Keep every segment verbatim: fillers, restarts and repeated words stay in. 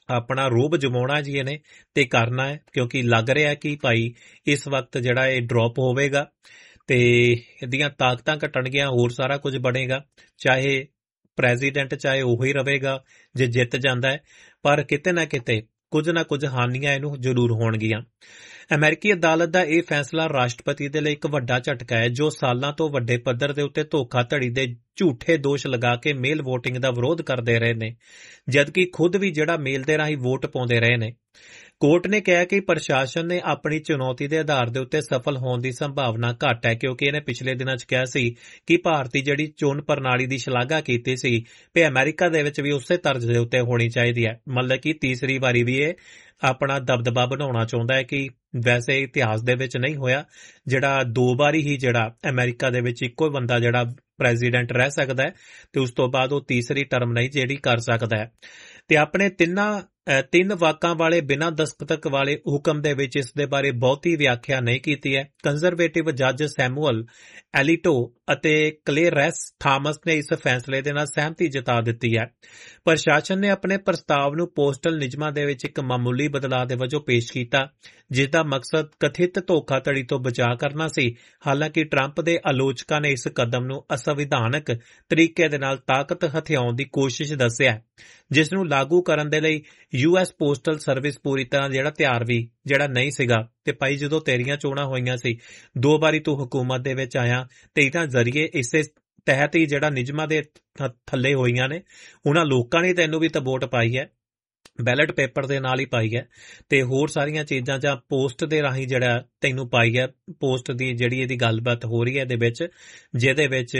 ਆਪਣਾ ਰੋਬ ਜਮਾਉਣਾ ਜੀ ਇਹਨੇ ਤੇ ਕਰਨਾ ਹੈ, ਕਿਉਂਕਿ ਲੱਗ ਰਿਹਾ ਕਿ ਭਾਈ ਇਸ ਵਕਤ ਜਿਹੜਾ ਇਹ ਡ੍ਰੌਪ ਹੋਵੇਗਾ ਤੇ ਇਹਦੀਆਂ ਤਾਕਤਾਂ ਘਟਣਗੀਆਂ, ਹੋਰ ਸਾਰਾ ਕੁਝ ਬਣੇਗਾ। ਚਾਹੇ ਪ੍ਰੈਜ਼ੀਡੈਂਟ ਚਾਹੇ ਉਹੀ ਰਹੇਗਾ ਜੇ ਜਿੱਤ ਜਾਂਦਾ ਹੈ, ਪਰ ਕਿਤੇ ਨਾ ਕਿਤੇ ਕੁਝ ਨਾ ਕੁਝ ਹਾਨੀਆਂ ਇਹਨੂੰ ਜ਼ਰੂਰ ਹੋਣਗੀਆਂ। ਅਮਰੀਕੀ ਅਦਾਲਤ ਦਾ ਇਹ ਫੈਸਲਾ ਰਾਸ਼ਟਰਪਤੀ ਦੇ ਲਈ ਇੱਕ ਵੱਡਾ ਝਟਕਾ ਹੈ, ਜੋ ਸਾਲਾਂ ਤੋਂ ਵੱਡੇ ਪੱਧਰ ਦੇ ਉੱਤੇ ਧੋਖਾਧੜੀ ਦੇ ਝੂਠੇ ਦੋਸ਼ ਲਗਾ ਕੇ ਮੇਲ ਵੋਟਿੰਗ ਦਾ ਵਿਰੋਧ ਕਰਦੇ ਰਹੇ ਨੇ, ਜਦਕਿ ਖੁਦ ਵੀ ਜਿਹੜਾ ਮੇਲ ਦੇ ਰਾਹੀਂ ਵੋਟ ਪਾਉਂਦੇ ਰਹੇ ਨੇ। ਕੋਰਟ ਨੇ ਕਿਹਾ ਕਿ ਪ੍ਰਸ਼ਾਸਨ ਨੇ ਆਪਣੀ ਚੁਣੌਤੀ ਦੇ ਆਧਾਰ ਦੇ ਉੱਤੇ ਸਫਲ ਹੋਣ ਦੀ ਸੰਭਾਵਨਾ ਘੱਟ ਹੈ, ਕਿਉਂਕਿ ਇਹਨੇ ਪਿਛਲੇ ਦਿਨਾਂ 'ਚ ਕਿਹਾ ਸੀ ਕਿ ਭਾਰਤੀ ਜਿਹੜੀ ਚੋਣ ਪ੍ਰਣਾਲੀ ਦੀ ਸ਼ਲਾਘਾ ਕੀਤੀ ਸੀ ਕਿ ਅਮਰੀਕਾ ਦੇ ਵਿੱਚ ਵੀ ਉਸੇ ਤਰਜ਼ ਦੇ ਉੱਤੇ ਹੋਣੀ ਚਾਹੀਦੀ ਹੈ। ਮਤਲਬ ਕਿ ਤੀਸਰੀ ਵਾਰੀ ਵੀ ਇਹ ਆਪਣਾ ਦਬਦਬਾ ਬਣਾਉਣਾ ਚਾਹੁੰਦਾ ਹੈ ਕਿ ਵੈਸੇ ਇਤਿਹਾਸ ਦੇ ਵਿੱਚ ਨਹੀਂ ਹੋਇਆ, ਜਿਹੜਾ ਦੋ ਵਾਰੀ ਹੀ ਜਿਹੜਾ ਅਮਰੀਕਾ ਦੇ ਵਿੱਚ ਇੱਕੋ ਬੰਦਾ ਜਿਹੜਾ ਪ੍ਰੈਜ਼ੀਡੈਂਟ ਰਹਿ ਸਕਦਾ ਹੈ ਤੇ ਉਸ ਤੋਂ ਬਾਅਦ ਉਹ ਤੀਸਰੀ ਟਰਮ ਨਹੀਂ ਜਿਹੜੀ ਕਰ ਸਕਦਾ ਹੈ। ਤੇ ਆਪਣੇ ਤਿੰਨਾਂ ਤਿੰਨ ਵਾਕਾਂ ਵਾਲੇ ਬਿਨਾਂ ਦਸਤਖਤ ਵਾਲੇ ਹੁਕਮ ਦੇ ਵਿੱਚ ਇਸ ਦੇ ਬਾਰੇ ਬਹੁਤੀ ਵਿਆਖਿਆ ਨਹੀਂ ਕੀਤੀ ਹੈ। ਕੰਜ਼ਰਵੇਟਿਵ ਜੱਜ ਸੈਮੂਅਲ ਐਲੀਟੋ ਅਤੇ ਕਲੇਰੈਸ ਥਾਮਸ ਨੇ ਇਸ ਫੈਸਲੇ ਦੇ ਨਾਲ ਸਹਿਮਤੀ ਜਤਾ ਦਿੱਤੀ ਹੈ। ਪ੍ਰਸ਼ਾਸਨ ਨੇ ਆਪਣੇ ਪ੍ਰਸਤਾਵ ਨੂੰ ਪੋਸਟਲ ਨਿਯਮਾਂ ਦੇ ਵਿੱਚ ਇੱਕ ਮਾਮੂਲੀ ਬਦਲਾਅ ਦੇ ਵਜੋਂ ਪੇਸ਼ ਕੀਤਾ, ਜਿਸ ਦਾ ਮਕਸਦ ਕਥਿਤ ਧੋਖਾਧੜੀ ਤੋਂ ਬਚਾਅ ਕਰਨਾ ਸੀ। ਹਾਲਾਂਕਿ ਟਰੰਪ ਦੇ ਆਲੋਚਕਾਂ ਨੇ ਇਸ ਕਦਮ ਨੂੰ ਅਸੰਵਿਧਾਨਕ ਤਰੀਕੇ ਦੇ ਨਾਲ ਤਾਕਤ ਹਥਿਆਉਣ ਦੀ ਕੋਸ਼ਿਸ਼ ਦੱਸਿਆ, ਜਿਸ ਨੂੰ ਲਾਗੂ ਕਰਨ ਦੇ ਲਈ ਯੂ ਐਸ ਪੋਸਟਲ ਸਰਵਿਸ ਪੂਰੀ ਤਰ੍ਹਾਂ ਜਿਹੜਾ ਤਿਆਰ ਵੀ ਜਿਹੜਾ ਨਹੀਂ ਸੀਗਾ। ਤੇ ਭਾਈ ਜਦੋਂ ਤੇਰੀਆਂ ਚੋਣਾਂ ਹੋਈਆਂ ਸੀ, ਦੋ ਵਾਰੀ ਤੂੰ ਹਕੂਮਤ ਦੇ ਵਿੱਚ ਆਇਆ ਤੇ ਇਹਨਾਂ ਜ਼ਰੀਏ ਇਸੇ ਤਹਿਤ ਹੀ ਜਿਹੜਾ ਨਿਯਮਾਂ ਦੇ ਥੱਲੇ ਹੋਈਆਂ ਨੇ, ਉਹਨਾਂ ਲੋਕਾਂ ਨੇ ਤੈਨੂੰ ਵੀ ਤਾਂ ਵੋਟ ਪਾਈ ਹੈ, ਬੈਲਟ ਪੇਪਰ ਦੇ ਨਾਲ ਹੀ ਪਾਈ ਹੈ ਤੇ ਹੋਰ ਸਾਰੀਆਂ ਚੀਜ਼ਾਂ ਜਾਂ ਪੋਸਟ ਦੇ ਰਾਹੀਂ ਜਿਹੜਾ ਤੈਨੂੰ ਪਾਈ ਹੈ। ਪੋਸਟ ਦੀ ਜਿਹੜੀ ਇਹਦੀ ਗੱਲਬਾਤ ਹੋ ਰਹੀ ਹੈ ਇਹਦੇ ਵਿੱਚ, ਜਿਹਦੇ ਵਿੱਚ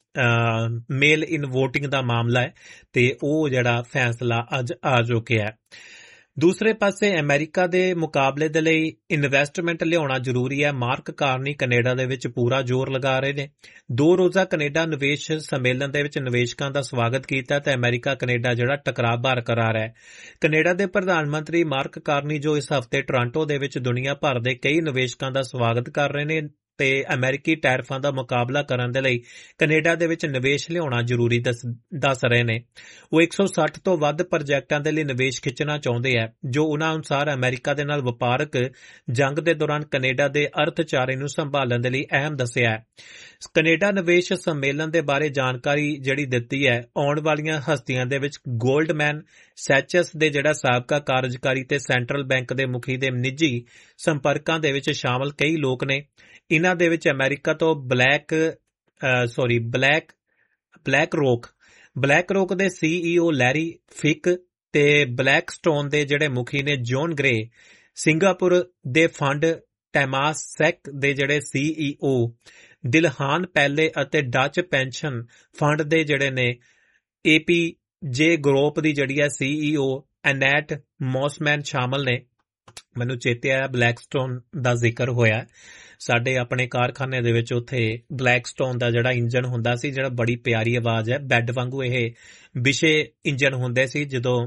ਮੇਲ ਇਨ ਵੋਟਿੰਗ ਦਾ ਮਾਮਲਾ ਹੈ ਤੇ ਉਹ ਜਿਹੜਾ ਫੈਸਲਾ ਅੱਜ ਆ ਚੁੱਕਿਆ ਹੈ। ਦੂਸਰੇ ਪਾਸੇ ਅਮਰੀਕਾ ਦੇ ਮੁਕਾਬਲੇ ਦੇ ਲਈ ਇਨਵੈਸਟਮੈਂਟ ਲਿਆਉਣਾ ਜ਼ਰੂਰੀ ਹੈ। ਮਾਰਕ ਕਾਰਨੀ ਕੈਨੇਡਾ ਦੇ ਵਿੱਚ ਪੂਰਾ ਜ਼ੋਰ ਲਗਾ ਰਹੇ ਨੇ। ਦੋ ਰੋਜ਼ਾ ਕੈਨੇਡਾ ਨਿਵੇਸ਼ ਸੰਮੇਲਨ ਦੇ ਵਿੱਚ ਨਿਵੇਸ਼ਕਾਂ ਦਾ ਸਵਾਗਤ ਕੀਤਾ ਤੇ ਅਮਰੀਕਾ ਕੈਨੇਡਾ ਜਿਹੜਾ ਟਕਰਾਅ ਬਰਕਰਾਰ ਹੈ। ਕੈਨੇਡਾ ਦੇ ਪ੍ਰਧਾਨ ਮੰਤਰੀ ਮਾਰਕ ਕਾਰਨੀ ਜੋ ਇਸ ਹਫ਼ਤੇ ਟੋਰਾਂਟੋ ਦੇ ਵਿੱਚ ਦੁਨੀਆ ਭਰ ਦੇ ਕਈ ਨਿਵੇਸ਼ਕਾਂ ਦਾ ਸਵਾਗਤ ਕਰ ਰਹੇ ਨੇ ਤੇ ਅਮਰੀਕੀ ਟੈਰਿਫਾਂ ਦਾ ਮੁਕਾਬਲਾ ਕਰਨ ਦੇ ਲਈ ਕੈਨੇਡਾ ਦੇ ਵਿੱਚ ਨਿਵੇਸ਼ ਲਿਆਉਣਾ ਜ਼ਰੂਰੀ ਦੱਸ ਰਹੇ ਨੇ। ਉਹ ਇੱਕ ਸੌ ਸੱਠ ਤੋਂ ਵੱਧ ਪ੍ਰੋਜੈਕਟਾਂ ਦੇ ਲਈ ਨਿਵੇਸ਼ ਖਿੱਚਣਾ ਚਾਹੁੰਦੇ ਆ, ਜੋ ਉਹਨਾਂ ਅਨੁਸਾਰ ਅਮਰੀਕਾ ਦੇ ਨਾਲ ਵਪਾਰਕ ਜੰਗ ਦੇ ਦੌਰਾਨ ਕੈਨੇਡਾ ਦੇ ਅਰਥਚਾਰੇ ਨੂੰ ਸੰਭਾਲਣ ਦੇ ਲਈ ਅਹਿਮ ਦੱਸਿਆ ਹੈ। ਕੈਨੇਡਾ ਨਿਵੇਸ਼ ਸੰਮੇਲਨ ਦੇ ਬਾਰੇ ਜਾਣਕਾਰੀ ਜਿਹੜੀ ਦਿੱਤੀ ਹੈ, ਆਉਣ ਵਾਲੀਆਂ ਹਸਤੀਆਂ ਦੇ ਵਿੱਚ ਗੋਲਡਮੈਨ ਸੈਚਸ ਦੇ ਜਿਹੜਾ ਸਾਬਕਾ ਕਾਰਜਕਾਰੀ ਤੇ ਸੈਂਟਰਲ ਬੈਂਕ ਦੇ ਮੁਖੀ ਦੇ ਨਿੱਜੀ ਸੰਪਰਕਾਂ ਦੇ ਵਿੱਚ ਸ਼ਾਮਲ ਕਈ ਲੋਕ ਨੇ। ਇਹਨਾਂ ਦੇ ਵਿੱਚ ਅਮਰੀਕਾ ਤੋਂ ਬਲੈਕ ਸੌਰੀ ਬਲੈਕ ਬਲੈਕ ਰੋਕ ਬਲੈਕ ਰੋਕ ਦੇ ਸੀਈਓ ਲੈਰੀ ਫਿਕ ਤੇ ਬਲੈਕ ਸਟੋਨ ਦੇ ਜਿਹੜੇ ਮੁਖੀ ਨੇ ਜੌਨ ਗ੍ਰੇ, ਸਿੰਗਾਪੁਰ ਦੇ ਫੰਡ ਟੈਮਾਸੈਕ ਦੇ ਜਿਹੜੇ ਸੀਈਓ ਦਿਲਹਾਨ ਪੈਲੇ ਅਤੇ ਡੱਚ ਪੈਨਸ਼ਨ ਫੰਡ ਦੇ ਜਿਹੜੇ ਨੇ ਏਪੀ ਜੇ ਗਰੁੱਪ ਦੀ ਜਿਹੜੀ ਹੈ ਸੀਈਓ ਐਨੈਟ ਮੌਸਮੈਨ ਸ਼ਾਮਲ ਨੇ। ਮੈਨੂੰ ਚੇਤੇ ਆਇਆ ਬਲੈਕਸਟੋਨ ਦਾ ਜ਼ਿਕਰ ਹੋਇਆ, ਸਾਡੇ ਆਪਣੇ ਕਾਰਖਾਨੇ ਦੇ ਵਿੱਚ ਉੱਥੇ ਬਲੈਕਸਟੋਨ ਦਾ ਜਿਹੜਾ ਇੰਜਨ ਹੁੰਦਾ ਸੀ, ਜਿਹੜਾ ਬੜੀ ਪਿਆਰੀ ਆਵਾਜ਼ ਹੈ, ਬੈੱਡ ਵਾਂਗੂ ਇਹ ਵਿਸ਼ੇ ਇੰਜਨ ਹੁੰਦੇ ਸੀ। ਜਦੋਂ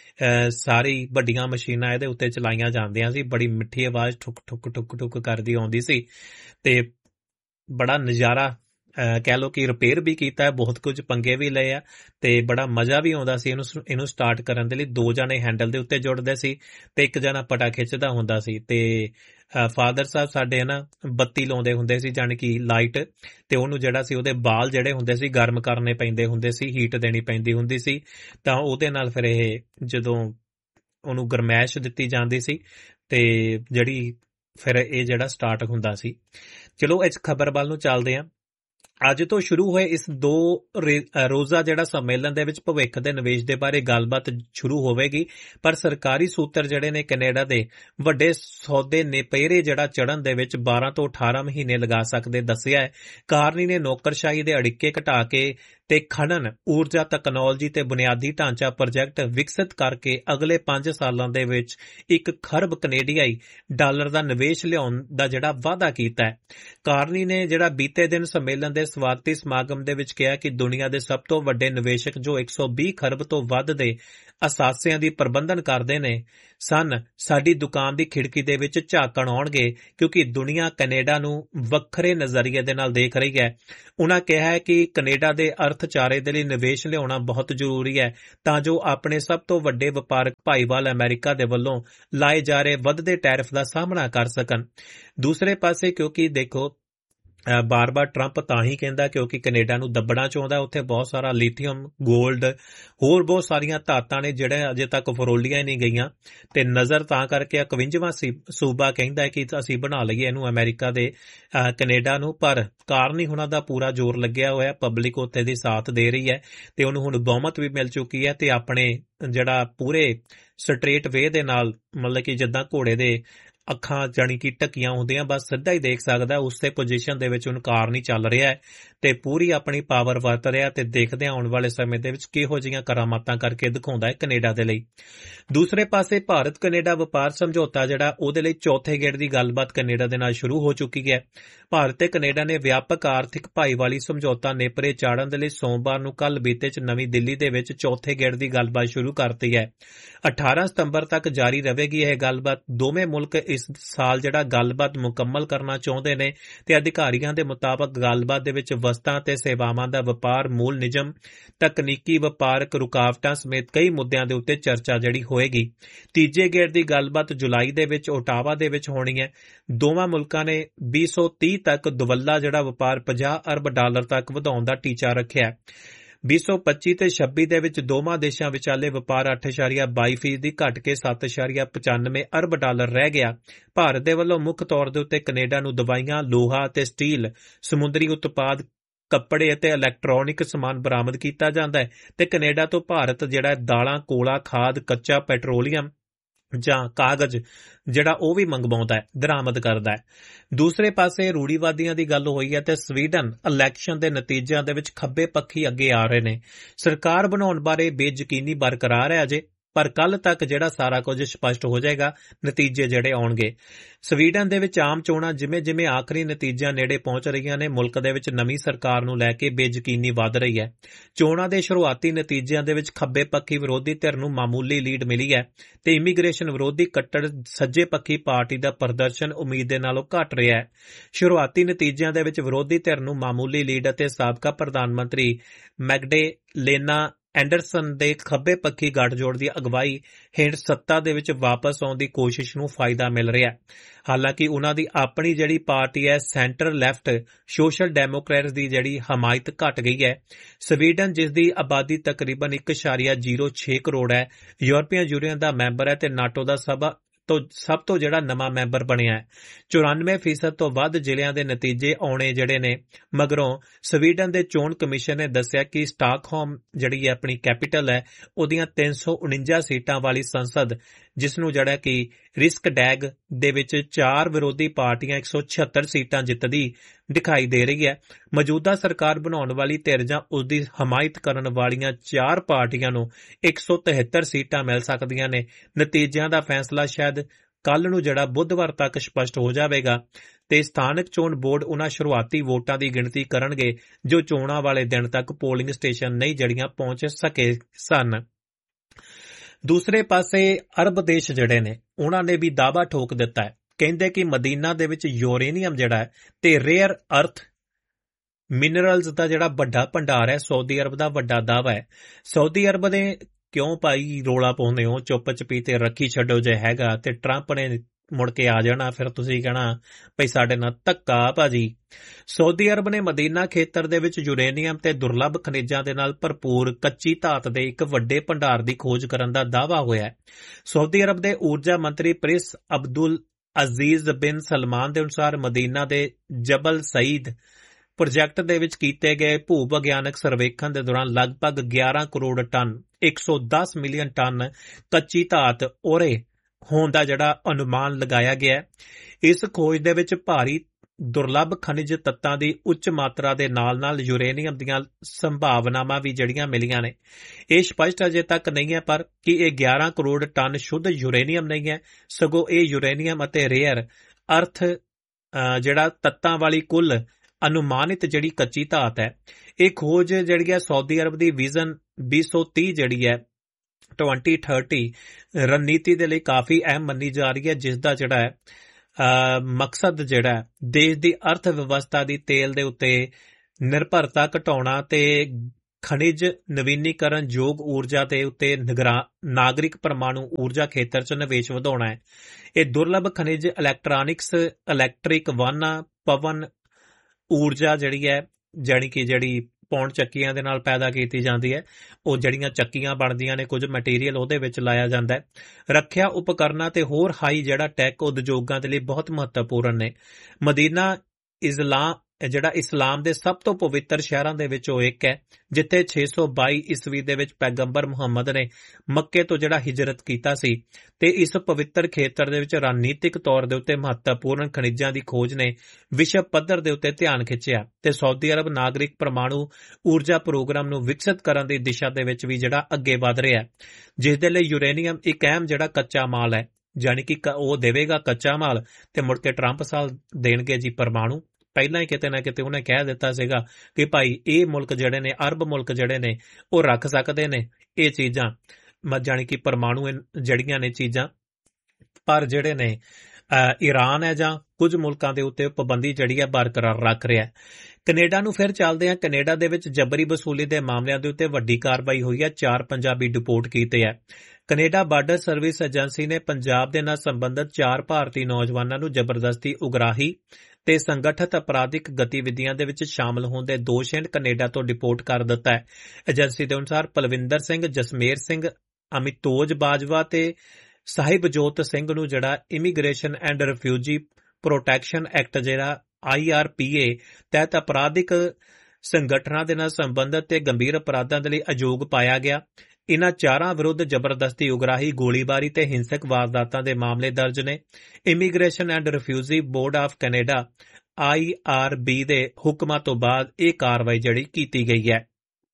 ਸਾਰੀ ਵੱਡੀਆਂ ਮਸ਼ੀਨਾਂ ਇਹਦੇ ਉੱਤੇ ਚਲਾਈਆਂ ਜਾਂਦੀਆਂ ਸੀ, ਬੜੀ ਮਿੱਠੀ ਆਵਾਜ਼ ਠੁੱਕ ਠੁੱਕ ਠੁੱਕ ਠੁੱਕ ਕਰਦੀ ਆਉਂਦੀ ਸੀ ਤੇ ਬੜਾ ਨਜ਼ਾਰਾ ਕਹਿ ਲਓ ਕਿ ਰਿਪੇਅਰ ਵੀ ਕੀਤਾ, ਬਹੁਤ ਕੁਝ ਪੰਗੇ ਵੀ ਲਏ ਆ ਤੇ ਬੜਾ ਮਜ਼ਾ ਵੀ ਆਉਂਦਾ ਸੀ ਇਹਨੂੰ ਇਹਨੂੰ ਸਟਾਰਟ ਕਰਨ ਦੇ ਲਈ। ਦੋ ਜਣੇ ਹੈਂਡਲ ਦੇ ਉੱਤੇ ਜੁੜਦੇ ਸੀ ਤੇ ਇੱਕ ਜਣਾ ਪਟਾ ਖਿੱਚਦਾ ਹੁੰਦਾ ਸੀ ਤੇ ਫਾਦਰ ਸਾਹਿਬ ਸਾਡੇ ਨਾ ਬੱਤੀ ਲਾਉਂਦੇ ਹੁੰਦੇ ਸੀ, ਜਾਣੀ ਕਿ ਲਾਈਟ, ਤੇ ਉਹਨੂੰ ਜਿਹੜਾ ਸੀ ਉਹਦੇ ਬਾਲ ਜਿਹੜੇ ਹੁੰਦੇ ਸੀ ਗਰਮ ਕਰਨੇ ਪੈਂਦੇ ਹੁੰਦੇ ਸੀ, ਹੀਟ ਦੇਣੀ ਪੈਂਦੀ ਹੁੰਦੀ ਸੀ, ਤਾਂ ਉਹਦੇ ਨਾਲ ਫਿਰ ਇਹ ਜਦੋਂ ਉਹਨੂੰ ਗਰਮੈਸ਼ ਦਿੱਤੀ ਜਾਂਦੀ ਸੀ ਤੇ ਜਿਹੜੀ ਫਿਰ ਇਹ ਜਿਹੜਾ ਸਟਾਰਟ ਹੁੰਦਾ ਸੀ। ਚਲੋ ਇਸ ਖਬਰ ਵੱਲ ਨੂੰ ਚੱਲਦੇ ਹਾਂ। ਅੱਜ ਤੋਂ ਸ਼ੁਰੂ ਹੋਏ ਇਸ ਦੋ ਰੋਜ਼ਾ ਜਿਹੜਾ ਸੰਮੇਲਨ ਦੇ ਵਿੱਚ ਭਵਿੱਖ ਦੇ ਨਿਵੇਸ਼ ਦੇ ਬਾਰੇ ਗੱਲਬਾਤ ਸ਼ੁਰੂ ਹੋਵੇਗੀ, ਪਰ ਸਰਕਾਰੀ ਸੂਤਰ ਜਿਹੜੇ ਨੇ ਕੈਨੇਡਾ ਦੇ ਵੱਡੇ ਸੌਦੇ ਨੇਪੇਰੇ ਜਿਹੜਾ ਚੜ੍ਹਨ ਦੇ ਵਿੱਚ ਬਾਰਾਂ ਤੋਂ ਅਠਾਰਾਂ ਮਹੀਨੇ ਲਗਾ ਸਕਦੇ ਦੱਸਿਆ ਹੈ। ਕਾਰਨੀ ਨੇ ਨੌਕਰਸ਼ਾਹੀ ਦੇ ਅੜਿੱਕੇ ਘਟਾ ਕੇ ਤੇ ਖਣਨ, ਊਰਜਾ, ਤਕਨਾਲੋਜੀ ਤੇ ਬੁਨਿਆਦੀ ਢਾਂਚਾ ਪ੍ਰੋਜੈਕਟ ਵਿਕਸਿਤ ਕਰਕੇ ਅਗਲੇ ਪੰਜ ਸਾਲਾਂ ਦੇ ਵਿੱਚ ਇੱਕ ਖਰਬ ਕੈਨੇਡੀਆਈ ਡਾਲਰ ਦਾ ਨਿਵੇਸ਼ ਲਿਆਉਣ ਦਾ ਜਿਹੜਾ ਵਾਅਦਾ ਕੀਤਾ ਹੈ। ਕਾਰਨੀ ਨੇ ਜਿਹੜਾ ਬੀਤੇ ਦਿਨ ਸੰਮੇਲਨ ਦੇ ਸਵਾਗਤੀ ਸਮਾਗਮ ਦੇ ਵਿੱਚ ਕਿਹਾ ਕਿ ਦੁਨੀਆ ਦੇ ਸਭ ਤੋਂ ਵੱਡੇ ਨਿਵੇਸ਼ਕ ਜੋ ਇੱਕ ਸੌ ਵੀਹ ਖਰਬ ਤੋਂ ਵੱਧ ਦੇ ਅਸਾਸਿਆਂ ਦੀ ਪ੍ਰਬੰਧਨ ਕਰਦੇ ਨੇ ਸਨ ਸਾਡੀ ਦੁਕਾਨ ਦੀ ਖਿੜਕੀ ਦੇ ਵਿੱਚ ਝਾਕਣ ਆਉਣਗੇ, ਕਿਉਂਕਿ ਦੁਨੀਆ ਕੈਨੇਡਾ ਨੂੰ ਵੱਖਰੇ ਨਜ਼ਰੀਏ ਦੇ ਨਾਲ ਦੇਖ ਰਹੀ ਹੈ। ਉਹਨਾਂ ਕਿਹਾ ਹੈ ਕਿ ਕੈਨੇਡਾ ਦੇ ਅਰਥਚਾਰੇ ਦੇ ਲਈ ਨਿਵੇਸ਼ ਲਿਆਉਣਾ ਬਹੁਤ ਜ਼ਰੂਰੀ ਹੈ, ਤਾਂ ਜੋ ਆਪਣੇ ਸਭ ਤੋਂ ਵੱਡੇ ਵਪਾਰਕ ਭਾਈਵਾਲ ਅਮਰੀਕਾ ਦੇ ਵੱਲੋਂ ਲਾਏ ਜਾ ਰਹੇ ਵੱਧਦੇ ਟੈਰਿਫ ਦਾ ਸਾਹਮਣਾ ਕਰ ਸਕਣ। ਦੂਸਰੇ ਪਾਸੇ ਕਿਉਂਕਿ ਦੇਖੋ ਬਾਰ-ਬਾਰ ਟਰੰਪ ਤਾਂ ਹੀ ਕਹਿੰਦਾ ਕਿਉਂਕਿ ਕੈਨੇਡਾ ਨੂੰ ਦੱਬਣਾ ਚਾਹੁੰਦਾ। ਉੱਥੇ ਬਹੁਤ ਸਾਰਾ ਲੀਥੀਅਮ, ਗੋਲਡ, ਹੋਰ ਬਹੁਤ ਸਾਰੀਆਂ ਧਾਤਾਂ ਨੇ ਜਿਹੜੇ ਅਜੇ ਤੱਕ ਫਰੋਲੀਆਂ ਹੀ ਨਹੀਂ ਗਈਆਂ, ਤੇ ਨਜ਼ਰ ਤਾਂ ਕਰਕੇ ਇਕਵੰਜਾਵਾਂ ਸੂਬਾ ਕਹਿੰਦਾ ਕਿ ਅਸੀਂ ਬਣਾ ਲਈਏ ਇਹਨੂੰ ਅਮਰੀਕਾ ਦੇ ਕੈਨੇਡਾ ਨੂੰ, ਪਰ ਕਾਰਨ ਹੀ ਉਹਨਾਂ ਦਾ ਪੂਰਾ ਜ਼ੋਰ ਲੱਗਿਆ ਹੋਇਆ। ਪਬਲਿਕ ਉੱਥੇ ਦੀ ਸਾਥ ਦੇ ਰਹੀ ਹੈ ਤੇ ਉਹਨੂੰ ਹੁਣ ਬਹੁਮਤ ਵੀ ਮਿਲ ਚੁੱਕੀ ਹੈ ਤੇ ਆਪਣੇ ਜਿਹੜਾ ਪੂਰੇ ਸਟ੍ਰੇਟ ਵੇ ਦੇ ਨਾਲ, ਮਤਲਬ ਕਿ ਜਿੱਦਾਂ ਘੋੜੇ ਦੇ ਅੱਖਾਂ ਜਾਣੀ ਕਿ ਢੱਕੀਆਂ ਹੁੰਦੀਆਂ, ਬਸ ਸਿੱਧਾ ਹੀ ਦੇਖ ਸਕਦਾ, ਉਸੇ ਪੋਜੀਸ਼ਨ ਦੇ ਵਿੱਚ ਉਹਨੂੰ ਕਾਰ ਨਹੀਂ ਚੱਲ ਰਿਹਾ ਹੈ ਤੇ ਪੂਰੀ ਆਪਣੀ ਪਾਵਰ ਵਰਤ ਰਿਹਾ। ਤੇ ਦੇਖਦੇ ਆਉਣ ਵਾਲੇ ਸਮੇਂ ਦੇ ਵਿੱਚ ਕਿਹੋ ਜਿਹੀਆਂ ਕਰਾਮਾਤਾਂ ਕਰਕੇ ਦਿਖਾਉਂਦਾ ਹੈ ਕੈਨੇਡਾ ਦੇ ਲਈ। ਦੂਸਰੇ ਪਾਸੇ ਭਾਰਤ ਕੈਨੇਡਾ ਵਪਾਰ ਸਮਝੌਤਾ ਜਿਹੜਾ ਉਹਦੇ ਲਈ ਚੌਥੇ ਗੇੜ ਦੀ ਗੱਲਬਾਤ ਕੈਨੇਡਾ ਦੇ ਨਾਲ ਸ਼ੁਰੂ ਹੋ ਚੁੱਕੀ ਹੈ। ਭਾਰਤ ਤੇ ਕੈਨੇਡਾ ਨੇ ਵਿਆਪਕ ਆਰਥਿਕ ਭਾਈਵਾਲੀ ਸਮਝੌਤਾ ਨੇਪਰੇ ਚਾੜਨ ਦੇ ਲਈ ਸੋਮਵਾਰ ਨੂੰ ਕੱਲ ਬੀਤੇ ਚ ਨਵੀਂ ਦਿੱਲੀ ਦੇ ਵਿੱਚ ਚੌਥੇ ਗੇੜ ਦੀ ਗੱਲਬਾਤ ਸ਼ੁਰੂ ਕਰਤੀ ਹੈ। ਅਠਾਰਾਂ ਸਤੰਬਰ ਤੱਕ ਜਾਰੀ ਰਹੇਗੀ ਇਹ ਗੱਲਬਾਤ। ਦੋਵੇਂ ਮੁਲਕ ਇਸ ਸਾਲ ਜਿਹੜਾ ਗੱਲਬਾਤ ਮੁਕੰਮਲ ਕਰਨਾ ਚਾਹੁੰਦੇ ਨੇ ਤੇ ਅਧਿਕਾਰੀਆਂ ਦੇ ਮੁਤਾਬਕ ਗੱਲਬਾਤ ਦੇ ਵਿੱਚ ਵਸਤਾਂ ਤੇ ਸੇਵਾਵਾਂ ਦਾ ਵਪਾਰ, ਮੂਲ ਨਿਯਮ, ਤਕਨੀਕੀ ਵਪਾਰਕ ਰੁਕਾਵਟਾਂ ਸਮੇਤ ਕਈ ਮੁੱਦਿਆਂ ਦੇ ਉੱਤੇ ਚਰਚਾ ਜਿਹੜੀ ਹੋਏਗੀ। ਤੀਜੇ ਗੇੜ ਦੀ ਗੱਲਬਾਤ ਜੁਲਾਈ ਦੇ ਵਿੱਚ ਓਟਾਵਾ ਦੇ ਵਿੱਚ ਹੋਣੀ ਹੈ। ਦੋਵਾਂ ਮੁਲਕਾਂ ਨੇ ਵੀਹ ਸੌ ਤੀਹ ਤੱਕ ਦੁਵੱਲਾ ਜਿਹੜਾ ਵਪਾਰ ਪੰਜਾਹ ਅਰਬ ਡਾਲਰ ਤੱਕ ਵਧਾਉਣ ਦਾ ਟੀਚਾ ਰੱਖਿਆ। ਵੀਹ ਸੌ ਪੱਚੀ ਤੇ ਛੱਬੀ ਦੇ ਵਿੱਚ ਦੋਵਾਂ ਦੇਸ਼ਾਂ ਵਿਚਾਲੇ ਵਪਾਰ ਅੱਠ ਦਸ਼ਮਲਵ ਬਾਈ ਫੀਸਦੀ ਘਟ ਕੇ ਸੱਤ ਦਸ਼ਮਲਵ ਪਚਾਨਵੇਂ ਅਰਬ ਡਾਲਰ ਰਹਿ ਗਿਆ। ਭਾਰਤ ਦੇ ਵੱਲੋਂ ਮੁੱਖ ਤੌਰ ਦੇ ਉੱਤੇ ਕੈਨੇਡਾ ਨੂੰ ਦਵਾਈਆਂ, ਲੋਹਾ ਅਤੇ ਸਟੀਲ, ਸਮੁੰਦਰੀ ਉਤਪਾਦ, ਕੱਪੜੇ ਅਤੇ ਇਲੈਕਟ੍ਰੋਨਿਕ ਸਮਾਨ ਬਰਾਮਦ ਕੀਤਾ ਜਾਂਦਾ ਹੈ ਤੇ ਕੈਨੇਡਾ ਤੋਂ ਭਾਰਤ ਜਿਹੜਾ ਦਾਲਾਂ, ਕੋਲਾ, ਖਾਦ, ਕੱਚਾ ਪੈਟਰੋਲੀਅਮ ਜਾਂ ਕਾਗਜ਼ ਜਿਹੜਾ ਉਹ ਵੀ ਮੰਗਵਾਉਂਦਾ ਹੈ, ਦਰਾਮਦ ਕਰਦਾ ਹੈ। ਦੂਸਰੇ ਪਾਸੇ ਰੂੜੀਵਾਦੀਆਂ ਦੀ ਗੱਲ ਹੋਈ ਹੈ ਤੇ ਸਵੀਡਨ ਇਲੈਕਸ਼ਨ ਦੇ ਨਤੀਜਿਆਂ ਦੇ ਵਿੱਚ ਖੱਬੇ ਪੱਖੀ ਅੱਗੇ ਆ ਰਹੇ ਨੇ। ਸਰਕਾਰ ਬਣਾਉਣ ਬਾਰੇ ਬੇਯਕੀਨੀ ਬਰਕਰਾਰ ਹੈ ਅਜੇ, ਪਰ ਕੱਲ ਤੱਕ ਜਿਹੜਾ ਸਾਰਾ ਕੁਝ ਸਪਸ਼ਟ ਹੋ ਜਾਏਗਾ, ਨਤੀਜੇ ਜਿਹੜੇ ਆਉਣਗੇ। ਸਵੀਡਨ ਦੇ ਵਿੱਚ ਆਮ ਚੋਣਾਂ ਜਿਵੇਂ ਜਿਵੇਂ ਆਖਰੀ ਨਤੀਜਿਆਂ ਨੇੜੇ ਪਹੁੰਚ ਰਹੀਆਂ ਨੇ, ਮੁਲਕ ਦੇ ਵਿੱਚ ਨਵੀਂ ਸਰਕਾਰ ਨੂੰ ਲੈ ਕੇ ਬੇਯਕੀਨੀ ਵੱਧ ਰਹੀ ਹੈ। ਚੋਣਾਂ ਦੇ ਸ਼ੁਰੂਆਤੀ ਨਤੀਜਿਆਂ ਦੇ ਵਿੱਚ ਖੱਬੇ ਪੱਖੀ ਵਿਰੋਧੀ ਧਿਰ ਨੂੰ ਮਾਮੂਲੀ ਲੀਡ ਮਿਲੀ ਹੈ ਤੇ ਇਮੀਗ੍ਰੇਸ਼ਨ ਵਿਰੋਧੀ ਕੱਟੜ ਸੱਜੇ ਪੱਖੀ ਪਾਰਟੀ ਦਾ ਪ੍ਰਦਰਸ਼ਨ ਉਮੀਦ ਦੇ ਨਾਲੋਂ ਘੱਟ ਰਿਹਾ ਹੈ। ਸ਼ੁਰੂਆਤੀ ਨਤੀਜਿਆਂ ਦੇ ਵਿੱਚ ਵਿਰੋਧੀ ਧਿਰ ਨੂੰ ਮਾਮੂਲੀ ਲੀਡ ਅਤੇ ਸਾਬਕਾ ਪ੍ਰਧਾਨ ਮੰਤਰੀ ਮੈਗਡੇਲੇਨਾ ਐਂਡਰਸਨ ਦੇ ਖੱਬੇ ਪੱਖੀ ਗੱਠਜੋੜ ਦੀ ਅਗਵਾਈ ਹੇਠ ਸੱਤਾ ਦੇ ਵਿੱਚ ਵਾਪਸ ਆਉਣ ਦੀ ਕੋਸ਼ਿਸ਼ ਨੂੰ ਫਾਇਦਾ ਮਿਲ ਰਿਹਾ ਹੈ। ਹਾਲਾਂਕਿ ਉਹਨਾਂ ਦੀ ਆਪਣੀ ਜਿਹੜੀ ਪਾਰਟੀ ਹੈ ਸੈਂਟਰ ਲੈਫਟ ਸੋਸ਼ਲ ਡੈਮੋਕ੍ਰੇਟਸ ਦੀ ਜਿਹੜੀ ਹਮਾਇਤ ਘਟ ਗਈ ਹੈ। ਸਵੀਡਨ, ਜਿਸ ਦੀ ਆਬਾਦੀ ਤਕਰੀਬਨ ਇੱਕ ਦਸ਼ਮਲਵ ਜ਼ੀਰੋ ਛੇ ਕਰੋੜ ਹੈ, ਯੂਰਪੀਅਨ ਯੂਨੀਅਨ ਦਾ ਮੈਂਬਰ ਹੈ ਤੇ ਨਾਟੋ ਦਾ ਸਭ ਤੋਂ ਸਭ ਤੋਂ ਜਿਹੜਾ ਨਵਾਂ ਮੈਂਬਰ ਬਣਿਆ ਹੈ। ਚੁਰਾਨਵੇਂ ਫੀਸਦ ਤੋਂ ਵੱਧ ਜ਼ਿਲ੍ਹਿਆਂ ਦੇ ਨਤੀਜੇ ਆਉਣੇ ਜਿਹੜੇ ਨੇ ਮਗਰੋਂ ਸਵੀਡਨ ਦੇ ਚੋਣ ਕਮਿਸ਼ਨ ਨੇ ਦੱਸਿਆ ਕਿ ਸਟਾਕਹੋਮ ਜਿਹੜੀ ਆਪਣੀ ਕੈਪੀਟਲ ਹੈ ਉਹਦੀਆਂ ਤਿੰਨ ਸੌ ਉਣੰਜਾ ਸੀਟਾਂ ਵਾਲੀ ਸੰਸਦ, ਜਿਸ ਨੂੰ ਜਿਹੜਾ ਕਿ ਰਿਸਕਡੈਗ ਦੇ ਵਿੱਚ ਚਾਰ ਵਿਰੋਧੀ ਪਾਰਟੀਆਂ ਇੱਕ ਸੌ ਛਿਅੱਤਰ ਸੀਟਾਂ ਜਿੱਤਦੀ ਦਿਖਾਈ ਦੇ ਰਹੀ ਹੈ। ਮੌਜੂਦਾ ਸਰਕਾਰ ਬਣਾਉਣ ਵਾਲੀ ਧਿਰ ਜਾਂ ਉਸਦੀ ਹਮਾਇਤ ਕਰਨ ਵਾਲੀਆਂ ਚਾਰ ਪਾਰਟੀਆਂ ਨੂੰ ਇੱਕ ਸੌ ਤਿਹੱਤਰ ਸੀਟਾਂ ਮਿਲ ਸਕਦੀਆਂ ਨੇ। ਨਤੀਜਿਆਂ ਦਾ ਫੈਸਲਾ ਸ਼ਾਇਦ ਕੱਲ ਨੂੰ ਜਿਹੜਾ ਬੁੱਧਵਾਰ ਤੱਕ ਸਪਸ਼ਟ ਹੋ ਜਾਵੇਗਾ ਤੇ ਸਥਾਨਕ ਚੋਣ ਬੋਰਡ ਉਹਨਾਂ ਸ਼ੁਰੂਆਤੀ ਵੋਟਾਂ ਦੀ ਗਿਣਤੀ ਕਰਨਗੇ ਜੋ ਚੋਣਾਂ ਵਾਲੇ ਦਿਨ ਤੱਕ ਪੋਲਿੰਗ ਸਟੇਸ਼ਨ ਨਹੀਂ ਜੜੀਆਂ ਪਹੁੰਚ ਸਕੇ ਸਨ। ਦੂਸਰੇ ਪਾਸੇ ਅਰਬ ਦੇਸ਼ ਜਿਹੜੇ ਨੇ ਉਹਨਾਂ ਨੇ ਵੀ ਦਾਅਵਾ ਠੋਕ ਦਿੱਤਾ ਹੈ। ਕਹਿੰਦੇ ਕਿ ਮਦੀਨਾ ਦੇ ਵਿੱਚ ਯੂਰੇਨੀਅਮ ਜਿਹੜਾ ਹੈ ਤੇ ਰੇਅਰ ਅਰਥ ਮਿਨਰਲਸ ਦਾ ਜਿਹੜਾ ਵੱਡਾ ਭੰਡਾਰ ਹੈ, ਸਾਊਦੀ ਅਰਬ ਦਾ ਵੱਡਾ ਦਾਅਵਾ ਹੈ। ਸਾਊਦੀ ਅਰਬ ਨੇ ਕਿਉਂ ਭਾਈ ਰੋਲਾ ਪਾਉਂਦੇ ਹੋ, ਚੁੱਪ ਚਪੀ ਤੇ ਰੱਖੀ ਛੱਡੋ ਜੇ ਹੈਗਾ, ਤੇ ਟਰੰਪ ਨੇ ਮੁੜ ਕੇ ਆ ਜਾਣਾ, ਫਿਰ ਤੁਸੀਂ ਕਹਿਣਾ ਭਈ ਸਾਡੇ ਨਾਲ ਧੱਕਾ ਭਾਜੀ। ਸਾਊਦੀ ਅਰਬ ਨੇ ਮਦੀਨਾ ਖੇਤਰ ਦੇ ਵਿੱਚ ਯੂਰੇਨੀਅਮ ਤੇ ਦੁਰਲੱਭ ਖਣਿਜਾਂ ਦੇ ਨਾਲ ਭਰਪੂਰ ਕੱਚੀ ਧਾਤ ਦੇ ਇੱਕ ਵੱਡੇ ਭੰਡਾਰ ਦੀ ਖੋਜ ਕਰਨ ਦਾ ਦਾਅਵਾ ਹੋਇਆ ਹੈ। ਸਾਊਦੀ ਅਰਬ ਦੇ ਊਰਜਾ ਮੰਤਰੀ ਪ੍ਰਿੰਸ ਅਬਦੁਲ ਅਜ਼ੀਜ਼ ਬਿਨ ਸਲਮਾਨ ਦੇ ਅਨੁਸਾਰ ਮਦੀਨਾ ਦੇ ਜਬਲ ਸਈਦ ਪ੍ਰੋਜੈਕਟ ਦੇ ਵਿੱਚ ਕੀਤੇ ਗਏ ਭੂ ਵਿਗਿਆਨਕ ਸਰਵੇਖਣ ਦੇ ਦੌਰਾਨ ਲਗਭਗ ਗਿਆਰਾਂ ਕਰੋੜ ਟਨ ਇੱਕ ਸੌ ਦਸ ਮਿਲੀਅਨ ਟਨ ਕੱਚੀ ਧਾਤ ਉਰੇ ਹੋਣ ਦਾ ਜਿਹੜਾ ਅਨੁਮਾਨ ਲਗਾਇਆ ਗਿਆ। ਇਸ ਖੋਜ ਦੇ ਵਿੱਚ ਭਾਰੀ ਦੁਰਲੱਭ ਖਣਿਜ ਤੱਤਾਂ ਦੀ ਉੱਚ ਮਾਤਰਾ ਦੇ ਨਾਲ ਨਾਲ ਯੂਰੇਨੀਅਮ ਦੀਆਂ ਸੰਭਾਵਨਾਵਾਂ ਵੀ ਜਿਹੜੀਆਂ ਮਿਲੀਆਂ ਨੇ। ਇਹ ਸਪਸ਼ਟ ਅਜੇ ਤੱਕ ਨਹੀਂ ਹੈ ਪਰ ਕਿ ਇਹ ਗਿਆਰਾਂ ਕਰੋੜ ਟਨ ਸ਼ੁੱਧ ਯੂਰੇਨੀਅਮ ਨਹੀਂ ਹੈ, ਸਗੋਂ ਇਹ ਯੂਰੇਨੀਅਮ ਅਤੇ ਰੇਅਰ ਅਰਥ ਜਿਹੜਾ ਤੱਤਾਂ ਵਾਲੀ ਕੁੱਲ ਅਨੁਮਾਨਿਤ ਜਿਹੜੀ ਕੱਚੀ ਧਾਤ ਹੈ। ਇਹ ਖੋਜ ਜਿਹੜੀ ਹੈ ਸਾਊਦੀ ਅਰਬ ਦੀ ਵਿਜ਼ਨ ਵੀਹ ਸੌ ਤੀਹ ਜਿਹੜੀ ਹੈ ट्वेंटी थर्टी रणनीति दे लई काफ़ी अहम मन्नी जा रही है, जिस दा जिहड़ा है अ, मकसद जिहड़ा है देश दी अर्थ व्यवस्था दी तेल दे उत्ते निर्भरता घटाउणा ते खनिज नवीनीकरण योग ऊर्जा ਦੇ ਉੱਤੇ ਨਾਗਰਿਕ ਪਰਮਾਣੂ ਊਰਜਾ ਖੇਤਰ 'ਚ ਨਿਵੇਸ਼ ਵਧਾਉਣਾ ਹੈ। ਇਹ ਦੁਰਲਭ ਖनिज ਇਲੈਕਟ੍ਰੋਨਿਕਸ, ਇਲੈਕਟ੍ਰਿਕ ਵਾਹਨਾਂ, ਪਵਨ ਊਰਜਾ ਜਿਹੜੀ ਹੈ, ਜਾਣੀ ਕਿ ਜਿਹੜੀ ਪੌਣ ਚੱਕੀਆਂ ਦੇ ਨਾਲ ਪੈਦਾ ਕੀਤੀ ਜਾਂਦੀ ਹੈ, ਉਹ ਜਿਹੜੀਆਂ ਚੱਕੀਆਂ ਬਣਦੀਆਂ ਨੇ, ਕੁਝ ਮਟੀਰੀਅਲ ਉਹਦੇ ਵਿੱਚ ਲਾਇਆ ਜਾਂਦਾ ਹੈ। ਰੱਖਿਆ ਉਪਕਰਨਾਂ ਤੇ ਹੋਰ ਹਾਈ ਜਿਹੜਾ ਟੈਕ ਉਦਯੋਗਾਂ ਦੇ ਲਈ ਬਹੁਤ ਮਹੱਤਵਪੂਰਨ ਨੇ। ਮਦੀਨਾ ਇਸਲਾਮ ਜਿਹੜਾ ਇਸਲਾਮ ਦੇ ਸਭ ਤੋਂ ਪਵਿੱਤਰ ਸ਼ਹਿਰਾਂ ਦੇ ਵਿੱਚੋਂ ਇੱਕ ਹੈ, ਜਿੱਥੇ ਛੇ ਸੌ ਬਾਈ ਈਸਵੀ ਦੇ ਵਿੱਚ ਪੈਗੰਬਰ ਮੁਹੰਮਦ ਨੇ ਮੱਕੇ ਤੋਂ ਜਿਹੜਾ ਹਿਜਰਤ ਕੀਤਾ ਸੀ, ਤੇ ਇਸ ਪਵਿੱਤਰ ਖੇਤਰ ਦੇ ਵਿੱਚ ਰਣਨੀਤਿਕ ਤੌਰ ਦੇ ਉੱਤੇ ਮਹੱਤਵਪੂਰਨ ਖਣਿਜਾਂ ਦੀ ਖੋਜ ਨੇ ਵਿਸ਼ਵ ਪੱਧਰ ਦੇ ਉੱਤੇ ਧਿਆਨ ਖਿੱਚਿਆ ਤੇ ਸਾਊਦੀ ਅਰਬ ਨਾਗਰਿਕ ਪਰਮਾਣੂ ਊਰਜਾ ਪ੍ਰੋਗਰਾਮ ਨੂੰ ਵਿਕਸਿਤ ਕਰਨ ਦੀ ਦਿਸ਼ਾ ਦੇ ਵਿੱਚ ਵੀ ਜਿਹੜਾ ਅੱਗੇ ਵਧ ਰਿਹਾ ਹੈ, ਜਿਸ ਦੇ ਲਈ ਯੂਰੇਨੀਅਮ ਇੱਕ ਅਹਿਮ ਜਿਹੜਾ ਕੱਚਾ ਮਾਲ ਹੈ, ਜਾਣੀ ਕਿ ਉਹ ਦੇਵੇਗਾ ਕੱਚਾ ਮਾਲ ਤੇ ਮੁੜ ਕੇ ਟਰੰਪ ਸਾਲ ਦੇਣਗੇ ਜੀ ਪਰਮਾਣੂ। ਪਹਿਲਾਂ ਹੀ ਕਿਤੇ ਨਾ ਕਿਤੇ ਉਹਨੇ ਕਹਿ ਦਿੱਤਾ ਸੀਗਾ ਕਿ ਭਾਈ ਇਹ ਮੁਲਕ ਜਿਹੜੇ ਨੇ, ਅਰਬ ਮੁਲਕ ਜਿਹੜੇ ਨੇ, ਉਹ ਰੱਖ ਸਕਦੇ ਨੇ ਇਹ ਚੀਜ਼ਾਂ, ਜਾਣੀ ਕਿ ਪਰਮਾਣੂ ਜਿਹੜੀਆਂ ਨੇ ਚੀਜ਼ਾਂ, ਪਰ ਜਿਹੜੇ ਨੇ ਈਰਾਨ ਹੈ ਜਾਂ ਕੁਝ ਮੁਲਕਾਂ ਦੇ ਉੱਤੇ ਪਾਬੰਦੀ ਜਿਹੜੀ ਹੈ ਬਰਕਰਾਰ ਰੱਖ ਰਿਹਾ। ਕੈਨੇਡਾ ਨੂੰ ਫਿਰ ਚੱਲਦੇ ਹਾਂ। ਕੈਨੇਡਾ ਦੇ ਵਿੱਚ ਜਬਰੀ ਵਸੂਲੀ ਦੇ ਮਾਮਲਿਆਂ ਦੇ ਉੱਤੇ ਵੱਡੀ ਕਾਰਵਾਈ ਹੋਈ ਹੈ। ਚਾਰ ਪੰਜਾਬੀ ਡਿਪੋਰਟ ਕੀਤੇ ਹੈ। ਕੈਨੇਡਾ ਬਾਰਡਰ ਸਰਵਿਸ ਏਜੰਸੀ ਨੇ ਪੰਜਾਬ ਦੇ ਨਾਲ ਸੰਬੰਧਿਤ ਚਾਰ ਭਾਰਤੀ ਨੌਜਵਾਨਾਂ ਨੂੰ ਜ਼ਬਰਦਸਤੀ ਉਗਰਾਹੀ ਤੇ ਸੰਗਠਿਤ ਅਪਰਾਧਿਕ ਗਤੀਵਿਧੀਆਂ ਦੇ ਵਿੱਚ ਸ਼ਾਮਲ ਹੋਣ ਦੇ ਦੋਸ਼ ਹੇਠ ਕੈਨੇਡਾ ਤੋਂ ਡਿਪੋਰਟ ਕਰ ਦਿੱਤਾ ਹੈ। ਏਜੰਸੀ ਦੇ ਅਨੁਸਾਰ ਪਲਵਿੰਦਰ ਸਿੰਘ, ਜਸਮੇਰ ਸਿੰਘ, ਅਮਿਤੋਜ ਬਾਜਵਾ ਤੇ ਸਾਹਿਬਜੋਤ ਸਿੰਘ ਨੂੰ ਜਿਹੜਾ immigration and refugee protection act ਜਿਹੜਾ ਆਈ ਆਰ ਪੀ ਏ ਤਹਿਤ ਅਪਰਾਧਿਕ ਸੰਗਠਨਾਂ ਦੇ ਨਾਲ ਸੰਬੰਧਿਤ ਤੇ ਗੰਭੀਰ ਅਪਰਾਧਾਂ ਦੇ ਲਈ ਅਯੋਗ ਪਾਇਆ ਗਿਆ। ਇਨ੍ਹਾਂ ਚਾਰਾਂ ਵਿਰੁੱਧ ਜ਼ਬਰਦਸਤੀ ਉਗਰਾਹੀ, ਗੋਲੀਬਾਰੀ ਤੇ ਹਿੰਸਕ ਵਾਰਦਾਤਾਂ ਦੇ ਮਾਮਲੇ ਦਰਜ ਨੇ। Immigration and refugee board of Canada I R B ਦੇ ਹੁਕਮਾਂ ਤੋਂ ਬਾਅਦ ਇਹ ਕਾਰਵਾਈ ਜਿਹੜੀ ਕੀਤੀ ਗਈ ਹੈ।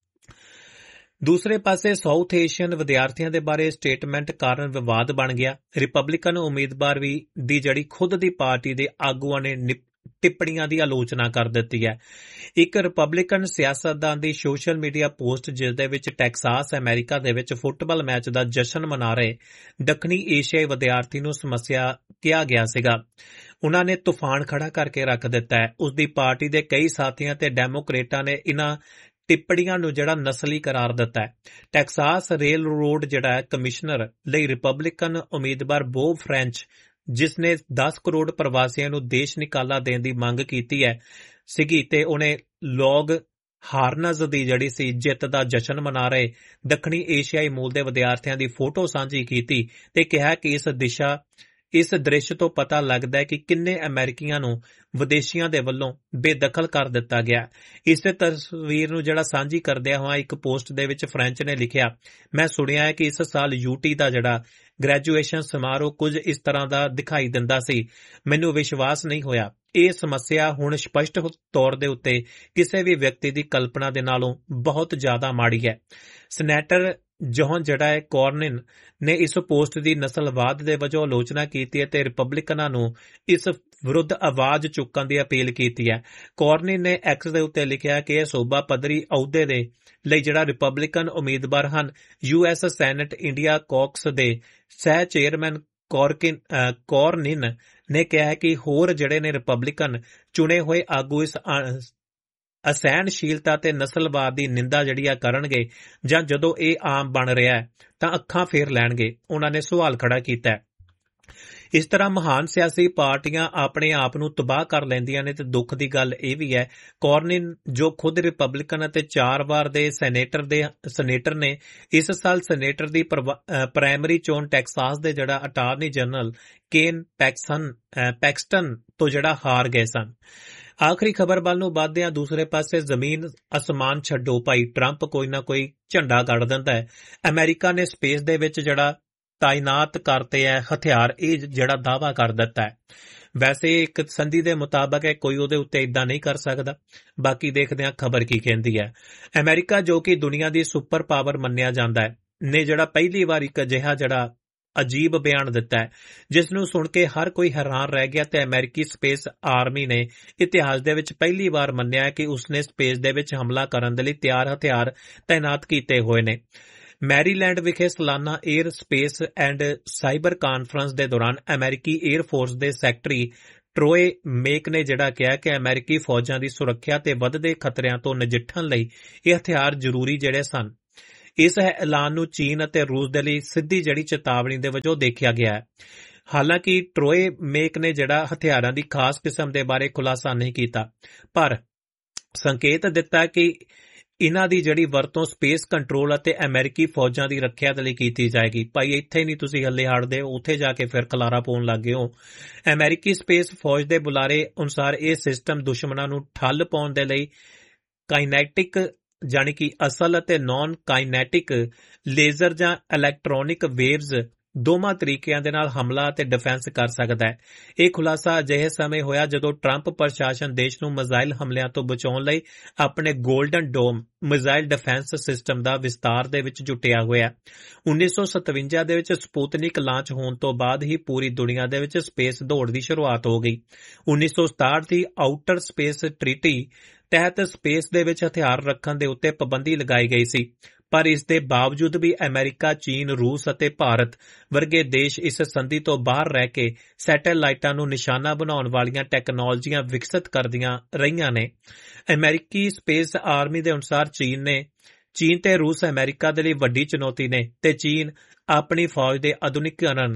ਦੂਸਰੇ ਪਾਸੇ ਸਾਊਥ ਏਸ਼ੀਅਨ ਵਿਦਿਆਰਥੀਆਂ ਦੇ ਬਾਰੇ ਸਟੇਟਮੈਂਟ ਕਾਰਨ ਵਿਵਾਦ ਬਣ ਗਿਆ। ਰਿਪਬਲਿਕਨ ਉਮੀਦਵਾਰ ਵੀ ਦੀ ਜਿਹੜੀ ਖੁਦ ਦੀ ਪਾਰਟੀ ਦੇ ਆਗੂਆਂ ਨੇ ਟਿੱਪਣੀਆਂ ਦੀ ਆਲੋਚਨਾ ਕਰ ਦਿੱਤੀ ਹੈ। ਇੱਕ ਰਿਪਬਲਿਕਨ ਸਿਆਸਤਦਾਨ ਦੀ ਸੋਸ਼ਲ ਮੀਡੀਆ ਪੋਸਟ, ਜਿਸ ਦੇ ਵਿੱਚ ਟੈਕਸਾਸ ਅਮਰੀਕਾ ਦੇ ਵਿੱਚ ਫੁੱਟਬਾਲ ਮੈਚ ਦਾ ਜਸ਼ਨ ਮਨਾ ਰਹੇ ਦੱਖਣੀ ਏਸ਼ੀਆਈ ਵਿਦਿਆਰਥੀ ਨੂੰ ਸਮੱਸਿਆ ਕਿਹਾ ਗਿਆ ਸੀਗਾ, ਉਹਨਾਂ ਨੇ ਤੂਫਾਨ ਖੜਾ ਕਰਕੇ ਰੱਖ ਦਿੱਤਾ ਹੈ। ਉਸ ਦੀ ਪਾਰਟੀ ਦੇ ਕਈ ਸਾਥੀਆਂ ਤੇ ਡੈਮੋਕ੍ਰੇਟਾਂ ਨੇ ਇਹਨਾਂ ਟਿੱਪਣੀਆਂ ਨੂੰ ਜਿਹੜਾ ਨਸਲੀ ਕਰਾਰ ਦਿੱਤਾ ਹੈ। ਟੈਕਸਾਸ ਰੇਲ ਰੋਡ ਜਿਹੜਾ ਕਮਿਸ਼ਨਰ ਲਈ ਰਿਪਬਲਿਕਨ ਉਮੀਦਵਾਰ ਬੋਬ ਫ੍ਰੈਂਚ, ਜਿਸ ਨੇ ਦਸ ਕਰੋੜ ਪ੍ਰਵਾਸੀਆਂ ਨੂੰ ਦੇਸ਼ ਨਿਕਾਲਾ ਦੇਣ ਦੀ ਮੰਗ ਕੀਤੀ ਹੈ ਸੀਗੀ, ਤੇ ਉਹਨੇ ਲੋਗ ਹਾਰਨਜ਼ ਦੀ ਜਿਹੜੀ ਸੀ ਜਿੱਤ ਦਾ ਜਸ਼ਨ ਮਨਾ ਰਹੇ ਦੱਖਣੀ ਏਸ਼ੀਆਈ ਮੂਲ ਦੇ ਵਿਦਿਆਰਥੀਆਂ ਦੀ ਫੋਟੋ ਸਾਂਝੀ ਕੀਤੀ ਤੇ ਕਿਹਾ ਕਿ ਇਸ ਦਿਸ਼ਾ ਇਸ ਦ੍ਰਿਸ਼ ਤੋਂ ਪਤਾ ਲੱਗਦਾ ਹੈ ਕਿ ਕਿੰਨੇ ਅਮਰੀਕੀਆਂ ਨੂੰ ਵਿਦੇਸ਼ੀਆਂ ਦੇ ਵੱਲੋਂ ਬੇਦਖਲ ਕਰ ਦਿੱਤਾ ਗਿਆ। ਇਸੇ ਤਸਵੀਰ ਨੂੰ ਜਿਹੜਾ ਸਾਂਝੀ ਕਰਦਿਆਂ ਹੋਇਆ ਇੱਕ ਪੋਸਟ ਦੇ ਵਿੱਚ ਫ੍ਰੈਂਚ ਨੇ ਲਿਖਿਆ, ਮੈਂ ਸੁਣਿਆ ਹੈ ਕਿ ਇਸ ਸਾਲ ਯੂਟੀ ਦਾ ਜਿਹੜਾ ਗ੍ਰੈਜੂਏਸ਼ਨ ਸਮਾਰੋਹ ਕੁਝ ਇਸ ਤਰ੍ਹਾਂ ਦਾ ਦਿਖਾਈ ਦਿੰਦਾ ਸੀ, ਮੈਨੂੰ ਵਿਸ਼ਵਾਸ ਨਹੀਂ ਹੋਇਆ। ਇਹ ਸਮੱਸਿਆ ਹੁਣ ਸਪਸ਼ਟ ਤੌਰ ਦੇ ਉੱਤੇ ਕਿਸੇ ਵੀ ਵਿਅਕਤੀ ਦੀ ਕਲਪਨਾ ਦੇ ਨਾਲੋਂ ਬਹੁਤ ਜ਼ਿਆਦਾ ਮਾੜੀ ਹੈ। ਸੈਨੇਟਰ ਜੌਨ ਜਿਹੜਾ ਹੈ ਕੋਰਨਿਨ ਨੇ ਇਸ ਪੋਸਟ ਦੀ ਨਸਲਵਾਦ ਦੇ ਵਜੋਂ ਆਲੋਚਨਾ ਕੀਤੀ ਹੈ ਤੇ ਰਿਪਬਲਿਕਨਾਂ ਨੂੰ ਇਸ ਵਿਰੁੱਧ ਆਵਾਜ਼ ਚੁੱਕਣ ਦੀ ਅਪੀਲ ਕੀਤੀ ਹੈ। ਕੋਰਨਿਨ ਨੇ ਐਕਸ ਦੇ ਉੱਤੇ ਲਿਖਿਆ ਕਿ ਇਹ ਸੂਬਾ ਪੱਧਰੀ ਅਹੁਦੇ ਦੇ ਲਈ ਜਿਹੜਾ ਰਿਪਬਲਿਕਨ ਉਮੀਦਵਾਰ ਹਨ, U S senate India caucus ਦੇ ਸਹਿ ਚੇਅਰਮੈਨ ਕੋਰਕਿਨ ਕੋਰਨਿਨ ਨੇ ਕਿਹਾ ਕਿ ਹੋਰ ਜਿਹੜੇ ਨੇ ਰਿਪਬਲਿਕਨ ਚੁਣੇ ਹੋਏ ਆਗੂ ਇਸ ਅਸਹਿਣਸ਼ੀਲਤਾ ਤੇ ਨਸਲਵਾਦ ਦੀ ਨਿੰਦਾ ਜਿਹੜੀ ਆ ਕਰਨਗੇ ਜਾਂ ਜਦੋਂ ਇਹ ਆਮ ਬਣ ਰਿਹਾ ਹੈ ਤਾਂ ਅੱਖਾਂ ਫੇਰ ਲੈਣਗੇ, ਉਹਨਾਂ ਨੇ ਸਵਾਲ ਖੜਾ ਕੀਤਾ। ਇਸ ਤਰ੍ਹਾਂ ਮਹਾਨ ਸਿਆਸੀ ਪਾਰਟੀਆਂ ਆਪਣੇ ਆਪ ਨੂੰ ਤਬਾਹ ਕਰ ਲੈਂਦੀਆਂ ਨੇ ਤੇ ਦੁੱਖ ਦੀ ਗੱਲ ਇਹ ਵੀ ਹੈ, ਕੋਰਨਿਨ ਜੋ ਖੁਦ ਰਿਪਬਲਿਕਨ ਅਤੇ ਚਾਰ ਵਾਰ ਦੇ ਸੈਨੇਟਰ ਦੇ ਸੈਨੇਟਰ ਨੇ, ਇਸ ਸਾਲ ਸੈਨੇਟਰ ਦੀ ਪ੍ਰਾਇਮਰੀ ਚੋਣ ਟੈਕਸਾਸ ਦੇ ਜਿਹੜਾ ਅਟਾਰਨੀ ਜਨਰਲ ਕੇਨ ਪੈਕਸਨ ਪੈਕਸਟਨ ਤੋਂ ਜਿਹੜਾ ਹਾਰ ਗਏ ਸਨ। ਆਖਰੀ ਖਬਰ ਵੱਲ ਨੂੰ ਵੱਧਦੇ ਹਾਂ। ਦੂਸਰੇ ਪਾਸੇ ਜ਼ਮੀਨ ਅਸਮਾਨ ਛੱਡੋ ਭਾਈ, ਟਰੰਪ ਕੋਈ ਨਾ ਕੋਈ ਝੰਡਾ ਗੱਡ ਦਿੰਦਾ ਹੈ। ਅਮਰੀਕਾ ਨੇ ਸਪੇਸ ਦੇ ਵਿੱਚ ਜਿਹੜਾ ਤਾਇਨਾਤ ਕਰਤੇ ਹੈ ਹਥਿਆਰ, ਇਹ ਜਿਹੜਾ ਦਾਅਵਾ ਕਰ ਦਿੱਤਾ ਹੈ। ਵੈਸੇ ਇੱਕ ਸੰਧੀ ਦੇ ਮੁਤਾਬਕ ਹੈ, ਕੋਈ ਉਹਦੇ ਉੱਤੇ ਇਦਾਂ ਨਹੀਂ ਕਰ ਸਕਦਾ। ਬਾਕੀ ਦੇਖਦੇ ਹਾਂ ਖਬਰ ਕੀ ਕਹਿੰਦੀ ਹੈ। ਅਮਰੀਕਾ ਜੋ ਕਿ ਦੁਨੀਆ ਦੀ ਸੁਪਰ ਪਾਵਰ ਮੰਨਿਆ ਜਾਂਦਾ ਹੈ, ਨੇ ਜਿਹੜਾ ਪਹਿਲੀ ਵਾਰ ਇੱਕ ਅਜਿਹਾ ਜਿਹੜਾ ਅਜੀਬ ਬਿਆਨ ਦਿੱਤਾ ਹੈ ਜਿਸ ਨੂੰ ਸੁਣ ਕੇ ਹਰ ਕੋਈ ਹੈਰਾਨ ਰਹਿ ਗਿਆ ਤੇ ਅਮਰੀਕੀ ਸਪੇਸ ਆਰਮੀ ਨੇ ਇਤਿਹਾਸ ਦੇ ਵਿੱਚ ਪਹਿਲੀ ਵਾਰ ਮੰਨਿਆ ਕਿ ਉਸਨੇ ਸਪੇਸ ਦੇ ਵਿੱਚ ਹਮਲਾ ਕਰਨ ਦੇ ਲਈ ਤਿਆਰ ਹਥਿਆਰ ਤਾਇਨਾਤ ਕੀਤੇ ਹੋਏ ਨੇ। ਮੈਰੀਲੈਂਡ ਵਿਖੇ ਸਾਲਾਨਾ air space and cyber conference ਦੇ ਦੌਰਾਨ ਅਮਰੀਕੀ ਏਅਰ ਫੋਰਸ ਦੇ ਸੈਕਟਰੀ ਟਰੋਏ ਮੇਕ ਨੇ ਜਿਹੜਾ ਕਿਹਾ ਕਿ ਅਮਰੀਕੀ ਫੌਜਾਂ ਦੀ ਸੁਰੱਖਿਆ ਤੇ ਵੱਧਦੇ ਖਤਰਿਆਂ ਤੋਂ ਨਜਿੱਠਣ ਲਈ ਇਹ ਹਥਿਆਰ ਜ਼ਰੂਰੀ ਜਿਹੜੇ ਸਨ। ਇਸ ਐਲਾਨ ਨੂੰ ਚੀਨ ਅਤੇ ਰੂਸ ਦੇ ਲਈ ਸਿੱਧੀ ਜਿਹੜੀ ਚੇਤਾਵਨੀ ਦੇ ਵਜੋਂ ਦੇਖਿਆ ਗਿਆ ਹੈ। ਹਾਲਾਂਕਿ ਟਰੋਏ ਮੇਕ ਨੇ ਜਿਹੜਾ ਹਥਿਆਰਾਂ ਦੀ ਖਾਸ ਕਿਸਮ ਦੇ ਬਾਰੇ ਖੁਲਾਸਾ ਨਹੀਂ ਕੀਤਾ, ਪਰ ਸੰਕੇਤ ਦਿੱਤਾ ਕਿ ਇਹਨਾਂ ਦੀ ਜਿਹੜੀ ਵਰਤੋਂ ਸਪੇਸ ਕੰਟਰੋਲ ਅਤੇ ਅਮਰੀਕੀ ਫੌਜਾਂ ਦੀ ਰੱਖਿਆ ਦੇ ਲਈ ਕੀਤੀ ਜਾਏਗੀ। ਭਾਈ ਇੱਥੇ ਨਹੀਂ ਤੁਸੀਂ ਹੱਲੇ ਹਟਦੇ, ਉੱਥੇ ਜਾ ਕੇ ਫਿਰ ਖਲਾਰਾ ਪਾਉਣ ਲੱਗ ਗਏ ਹੋ। ਅਮਰੀਕੀ ਸਪੇਸ ਫੌਜ ਦੇ ਬੁਲਾਰੇ ਅਨੁਸਾਰ ਇਹ ਸਿਸਟਮ ਦੁਸ਼ਮਣਾਂ ਨੂੰ ਠੱਲ ਪਾਉਣ ਦੇ ਲਈ ਕਾਈਨੈਟਿਕ ਜਾਣੀ ਕਿ ਅਸਲ ਅਤੇ ਨਾਨ ਕਾਈਨੈਟਿਕ ਲੇਜ਼ਰ ਜਾਂ ਇਲੈਕਟ੍ਰੋਨਿਕ ਵੇਵਜ਼ ਦੋਵਾਂ ਤਰੀਕਿਆਂ ਦੇ ਨਾਲ ਹਮਲਾ ਅਤੇ ਡਿਫੈਂਸ ਕਰ ਸਕਦਾ ਹੈ। ਇਹ ਖੁਲਾਸਾ ਅਜਿਹੇ ਸਮੇਂ ਹੋਇਆ ਜਦੋਂ ਟਰੰਪ ਪ੍ਰਸ਼ਾਸਨ ਦੇਸ਼ ਨੂੰ ਮਿਜ਼ਾਈਲ ਹਮਲਿਆਂ ਤੋਂ ਬਚਾਉਣ ਲਈ ਆਪਣੇ golden dome missile defence system ਦਾ ਵਿਸਤਾਰ ਦੇ ਵਿੱਚ ਜੁਟਿਆ ਹੋਇਆ। ਉੱਨੀ ਸੌ ਸਤਵੰਜਾ ਦੇ ਵਿੱਚ ਸਪੁਤਨਿਕ ਲਾਂਚ ਹੋਣ ਤੋਂ ਬਾਅਦ ਹੀ ਪੂਰੀ ਦੁਨੀਆ ਦੇ ਵਿੱਚ ਸਪੇਸ ਦੌੜ ਦੀ ਸ਼ੁਰੂਆਤ ਹੋ ਗਈ। ਉੱਨੀ ਸੌ ਸਤਾਹਠ ਦੀ ਆਊਟਰ ਸਪੇਸ ਟ੍ਰੀਟੀ ਤਹਿਤ ਸਪੇਸ ਦੇ ਵਿੱਚ ਹਥਿਆਰ ਰੱਖਣ ਦੇ ਉੱਤੇ ਪਾਬੰਦੀ ਲਗਾਈ ਗਈ ਸੀ, ਪਰ ਇਸ ਦੇ ਬਾਵਜੂਦ ਵੀ ਅਮਰੀਕਾ, ਚੀਨ, ਰੂਸ ਅਤੇ ਭਾਰਤ ਵਰਗੇ ਦੇਸ਼ ਇਸ ਸੰਧੀ ਤੋਂ ਬਾਹਰ ਰਹਿ ਕੇ ਸੈਟੇਲਾਈਟਾਂ ਨੂੰ ਨਿਸ਼ਾਨਾ ਬਣਾਉਣ ਵਾਲੀਆਂ ਟੈਕਨੋਲੋਜੀਆਂ ਵਿਕਸਿਤ ਕਰਦੀਆਂ ਰਹੀਆਂ ਨੇ। ਅਮਰੀਕੀ ਸਪੇਸ ਆਰਮੀ ਦੇ ਅਨੁਸਾਰ ਚੀਨ ਨੇ ਚੀਨ ਤੇ ਰੂਸ ਅਮਰੀਕਾ ਦੇ ਲਈ ਵੱਡੀ ਚੁਣੌਤੀ ਨੇ ਤੇ ਚੀਨ ਆਪਣੀ ਫੌਜ ਦੇ ਆਧੁਨਿਕੀਕਰਨ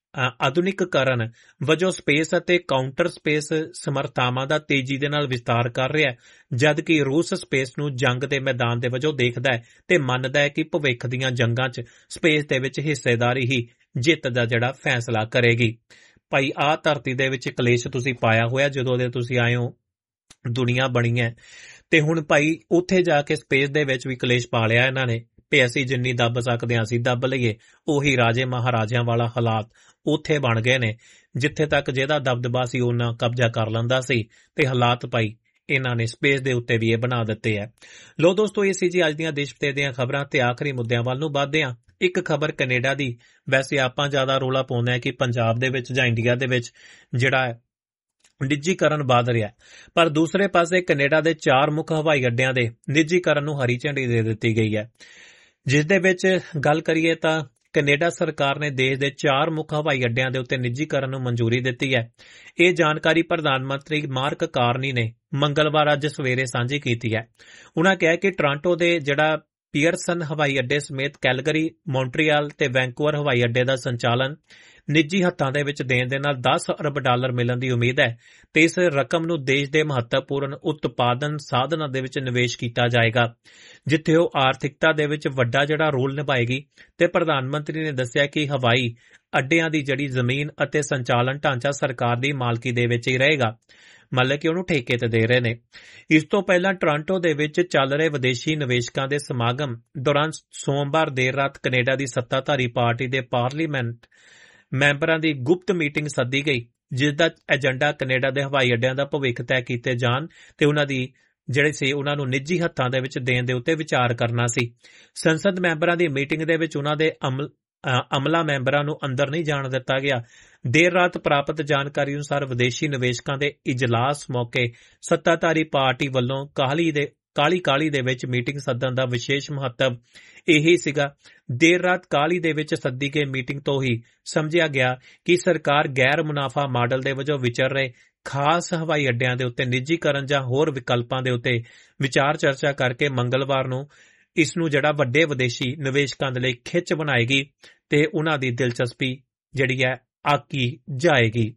ਆਧੁਨਿਕੀਕਰਨ ਵਜੋਂ ਸਪੇਸ ਅਤੇ ਕਾਊਂਟਰ ਸਪੇਸ ਸਮਰਥਾਵਾਂ ਦਾ ਤੇਜ਼ੀ ਦੇ ਨਾਲ ਵਿਸਤਾਰ ਕਰ ਰਿਹਾ ਹੈ, ਜਦਕਿ ਰੂਸ ਸਪੇਸ ਨੂੰ ਜੰਗ ਦੇ ਮੈਦਾਨ ਦੇ ਵਜੋਂ ਦੇਖਦਾ ਹੈ ਤੇ ਮੰਨਦਾ ਹੈ ਕਿ ਭਵਿੱਖ ਦੀਆਂ ਜੰਗਾਂ 'ਚ ਸਪੇਸ ਦੇ ਵਿੱਚ ਹਿੱਸੇਦਾਰੀ ਹੀ ਜਿੱਤ ਦਾ ਜਿਹੜਾ ਫੈਸਲਾ ਕਰੇਗੀ। ਭਾਈ ਆਹ ਧਰਤੀ ਦੇ ਵਿੱਚ ਕਲੇਸ਼ ਤੁਸੀਂ ਪਾਇਆ ਹੋਇਆ, ਜਦੋਂ ਦੇ ਤੁਸੀਂ ਆਏ ਹੋ ਦੁਨੀਆ ਬਣੀ ਹੈ, ਤੇ ਹੁਣ ਭਾਈ ਉੱਥੇ ਜਾ ਕੇ ਸਪੇਸ ਦੇ ਵਿੱਚ ਵੀ ਕਲੇਸ਼ ਪਾ ਲਿਆ ਇਹਨਾਂ ਨੇ ਵੀ ਅਸੀਂ ਜਿੰਨੀ ਦੱਬ ਸਕਦੇ ਹਾਂ ਅਸੀਂ ਦੱਬ ਲਈਏ। ਉਹੀ ਰਾਜੇ ਮਹਾਰਾਜਿਆਂ ਵਾਲਾ ਹਾਲਾਤ ਉੱਥੇ ਬਣ ਗਏ ਨੇ, ਜਿੱਥੇ ਤੱਕ ਜਿਹਦਾ ਦਬਦਬਾ ਸੀ ਉਹਨਾਂ ਕਬਜ਼ਾ ਕਰ ਲੈਂਦਾ ਸੀ, ਤੇ ਹਾਲਾਤ ਭਾਈ ਇਹਨਾਂ ਨੇ ਸਪੇਸ ਦੇ ਉੱਤੇ ਵੀ ਇਹ ਬਣਾ ਦਿੱਤੇ ਹੈ। ਲੋ ਦੋਸਤੋ, ਇਹ ਸੀ ਜੀ ਅੱਜ ਦੀਆਂ ਦੇਸ਼ ਵਿਦੇਸ਼ ਦੀਆਂ ਖਬਰਾਂ ਤੇ ਆਖਰੀ ਮੁੱਦਿਆਂ ਵੱਲ ਨੂੰ ਵੱਧਦੇ ਹਾਂ। ਇੱਕ ਖਬਰ ਕੈਨੇਡਾ ਦੀ, ਵੈਸੇ ਆਪਾਂ ਜ਼ਿਆਦਾ ਰੌਲਾ ਪਾਉਂਦੇ ਹਾਂ ਕਿ ਪੰਜਾਬ ਦੇ ਵਿੱਚ ਜਾਂ ਇੰਡੀਆ ਦੇ ਵਿੱਚ ਜਿਹੜਾ ਹੈ ਨਿੱਜੀਕਰਨ ਵੱਧ ਰਿਹਾ, ਪਰ ਦੂਸਰੇ ਪਾਸੇ ਕੈਨੇਡਾ ਦੇ ਚਾਰ ਮੁੱਖ ਹਵਾਈ ਅੱਡਿਆਂ ਦੇ ਨਿੱਜੀਕਰਨ ਨੂੰ ਹਰੀ ਝੰਡੀ ਦੇ ਦਿੱਤੀ ਗਈ ਹੈ। ਜਿਸ ਦੇ ਵਿੱਚ ਗੱਲ ਕਰੀਏ ਤਾਂ ਕੈਨੇਡਾ ਸਰਕਾਰ ਨੇ ਦੇਸ਼ ਦੇ ਚਾਰ ਮੁੱਖ ਹਵਾਈ ਅੱਡਿਆਂ ਦੇ ਉੱਤੇ ਨਿੱਜੀਕਰਨ ਨੂੰ ਮਨਜ਼ੂਰੀ ਦਿੱਤੀ ਹੈ। ਇਹ ਜਾਣਕਾਰੀ ਪ੍ਰਧਾਨ ਮੰਤਰੀ ਮਾਰਕ ਕਾਰਨੀ ਨੇ ਮੰਗਲਵਾਰ ਅੱਜ ਸਵੇਰੇ ਸਾਂਝੀ ਕੀਤੀ ਹੈ। ਉਨ੍ਹਾਂ ਕਿਹਾ ਕਿ ਟੋਰਾਂਟੋ ਦੇ ਜਿਹੜਾ ਪੀਅਰਸਨ ਹਵਾਈ ਅੱਡੇ ਸਮੇਤ ਕੈਲਗਰੀ, ਮੌਂਟਰੀਅਲ ਤੇ ਵੈਂਕੂਵਰ ਹਵਾਈ ਅੱਡੇ ਦਾ ਸੰਚਾਲਨ ਨਿੱਜੀ ਹੱਥਾਂ ਦੇ ਵਿੱਚ ਦੇਣ ਦੇ ਨਾਲ ਦਸ ਅਰਬ ਡਾਲਰ ਮਿਲਣ ਦੀ ਉਮੀਦ ਹੈ ਤੇ ਇਸ ਰਕਮ ਨੂੰ ਦੇਸ਼ ਦੇ ਮਹੱਤਵਪੂਰਨ ਉਤਪਾਦਨ ਸਾਧਨਾਂ ਦੇ ਵਿੱਚ ਨਿਵੇਸ਼ ਕੀਤਾ ਜਾਏਗਾ, ਜਿੱਥੇ ਉਹ ਆਰਥਿਕਤਾ ਦੇ ਵਿੱਚ ਵੱਡਾ ਜਿਹੜਾ ਰੋਲ ਨਿਭਾਏਗੀ। ਤੇ ਪ੍ਰਧਾਨ ਮੰਤਰੀ ਨੇ ਦੱਸਿਆ ਕਿ ਹਵਾਈ ਅੱਡਿਆਂ ਦੀ ਜਿਹੜੀ ਜ਼ਮੀਨ ਅਤੇ ਸੰਚਾਲਨ ਢਾਂਚਾ ਸਰਕਾਰ ਦੀ ਮਾਲਕੀ ਦੇ ਵਿੱਚ ਹੀ ਰਹੇਗਾ, ਮਤਲਬ ਕਿ ਉਹਨੂੰ ਠੇਕੇ ਤੇ ਦੇ ਰਹੇ ਨੇ। ਇਸ ਤੋਂ ਪਹਿਲਾਂ ਟੋਰਾਂਟੋ ਦੇ ਵਿੱਚ ਚੱਲ ਰਹੇ ਵਿਦੇਸ਼ੀ ਨਿਵੇਸ਼ਕਾਂ ਦੇ ਸਮਾਗਮ ਦੌਰਾਨ ਸੋਮਵਾਰ ਦੇਰ ਰਾਤ ਕੈਨੇਡਾ ਦੀ ਸੱਤਾਧਾਰੀ ਪਾਰਟੀ ਦੇ ਪਾਰਲੀਮੈਂਟ ਮੈਂਬਰਾਂ ਦੀ ਗੁਪਤ ਮੀਟਿੰਗ ਸੱਦੀ ਗਈ, ਜਿਸ ਦਾ ਏਜੰਡਾ ਕੈਨੇਡਾ ਦੇ ਹਵਾਈ ਅੱਡਿਆਂ ਦਾ ਭਵਿੱਖ ਤੈਅ ਕੀਤੇ ਜਾਣ ਤੇ ਉਹਨਾਂ ਦੀ ਜਿਹੜੇ ਸੀ ਉਹਨਾਂ ਨੂੰ ਨਿੱਜੀ ਹੱਥਾਂ ਦੇ ਵਿੱਚ ਦੇਣ ਦੇ ਉੱਤੇ ਵਿਚਾਰ ਕਰਨਾ ਸੀ। ਸੰਸਦ ਮੈਂਬਰਾਂ ਦੀ ਮੀਟਿੰਗ ਦੇ ਵਿੱਚ ਉਹਨਾਂ ਦੇ ਅਮਲ ਅਮਲਾ ਮੈਂਬਰਾਂ ਨੂੰ ਅੰਦਰ ਨਹੀਂ ਜਾਣ ਦਿੱਤਾ ਗਿਆ। ਦੇਰ ਰਾਤ ਪ੍ਰਾਪਤ ਜਾਣਕਾਰੀ ਅਨੁਸਾਰ ਵਿਦੇਸ਼ੀ ਨਿਵੇਸ਼ਕਾਂ ਦੇ ਇਜਲਾਸ ਮੌਕੇ ਸੱਤਾਧਾਰੀ ਪਾਰਟੀ ਵੱਲੋਂ ਕਾਹਲੀ ਦੇ ਕਾਲੀ ਕਾਲੀ ਦੇ ਵਿੱਚ ਮੀਟਿੰਗ ਸੱਦਣ ਦਾ ਵਿਸ਼ੇਸ਼ ਮਹੱਤਵ ਇਹੀ ਸੀਗਾ। ਦੇਰ ਰਾਤ ਕਾਹਲੀ ਦੇ ਵਿੱਚ ਸੱਦੀ ਗਈ ਮੀਟਿੰਗ ਤੋਂ ਹੀ ਸਮਝਿਆ ਗਿਆ ਕਿ ਸਰਕਾਰ ਗੈਰ ਮੁਨਾਫਾ ਮਾਡਲ ਦੇ ਵਜੋਂ ਵਿਚਰ ਰਹੇ ਖਾਸ ਹਵਾਈ ਅੱਡਿਆਂ ਦੇ ਉੱਤੇ ਨਿੱਜੀਕਰਨ ਜਾਂ ਹੋਰ ਵਿਕਲਪਾਂ ਦੇ ਉੱਤੇ ਵਿਚਾਰ ਚਰਚਾ ਕਰਕੇ ਮੰਗਲਵਾਰ ਨੂੰ ਇਸ ਨੂੰ ਜਿਹੜਾ ਵੱਡੇ ਵਿਦੇਸ਼ੀ ਨਿਵੇਸ਼ਕਾਂ ਦੇ ਲਈ ਖਿੱਚ ਬਣਾਏਗੀ ਤੇ ਉਹਨਾਂ ਦੀ ਦਿਲਚਸਪੀ ਜਿਹੜੀ ਹੈ ਆਕੀ ਜਾਏਗੀ।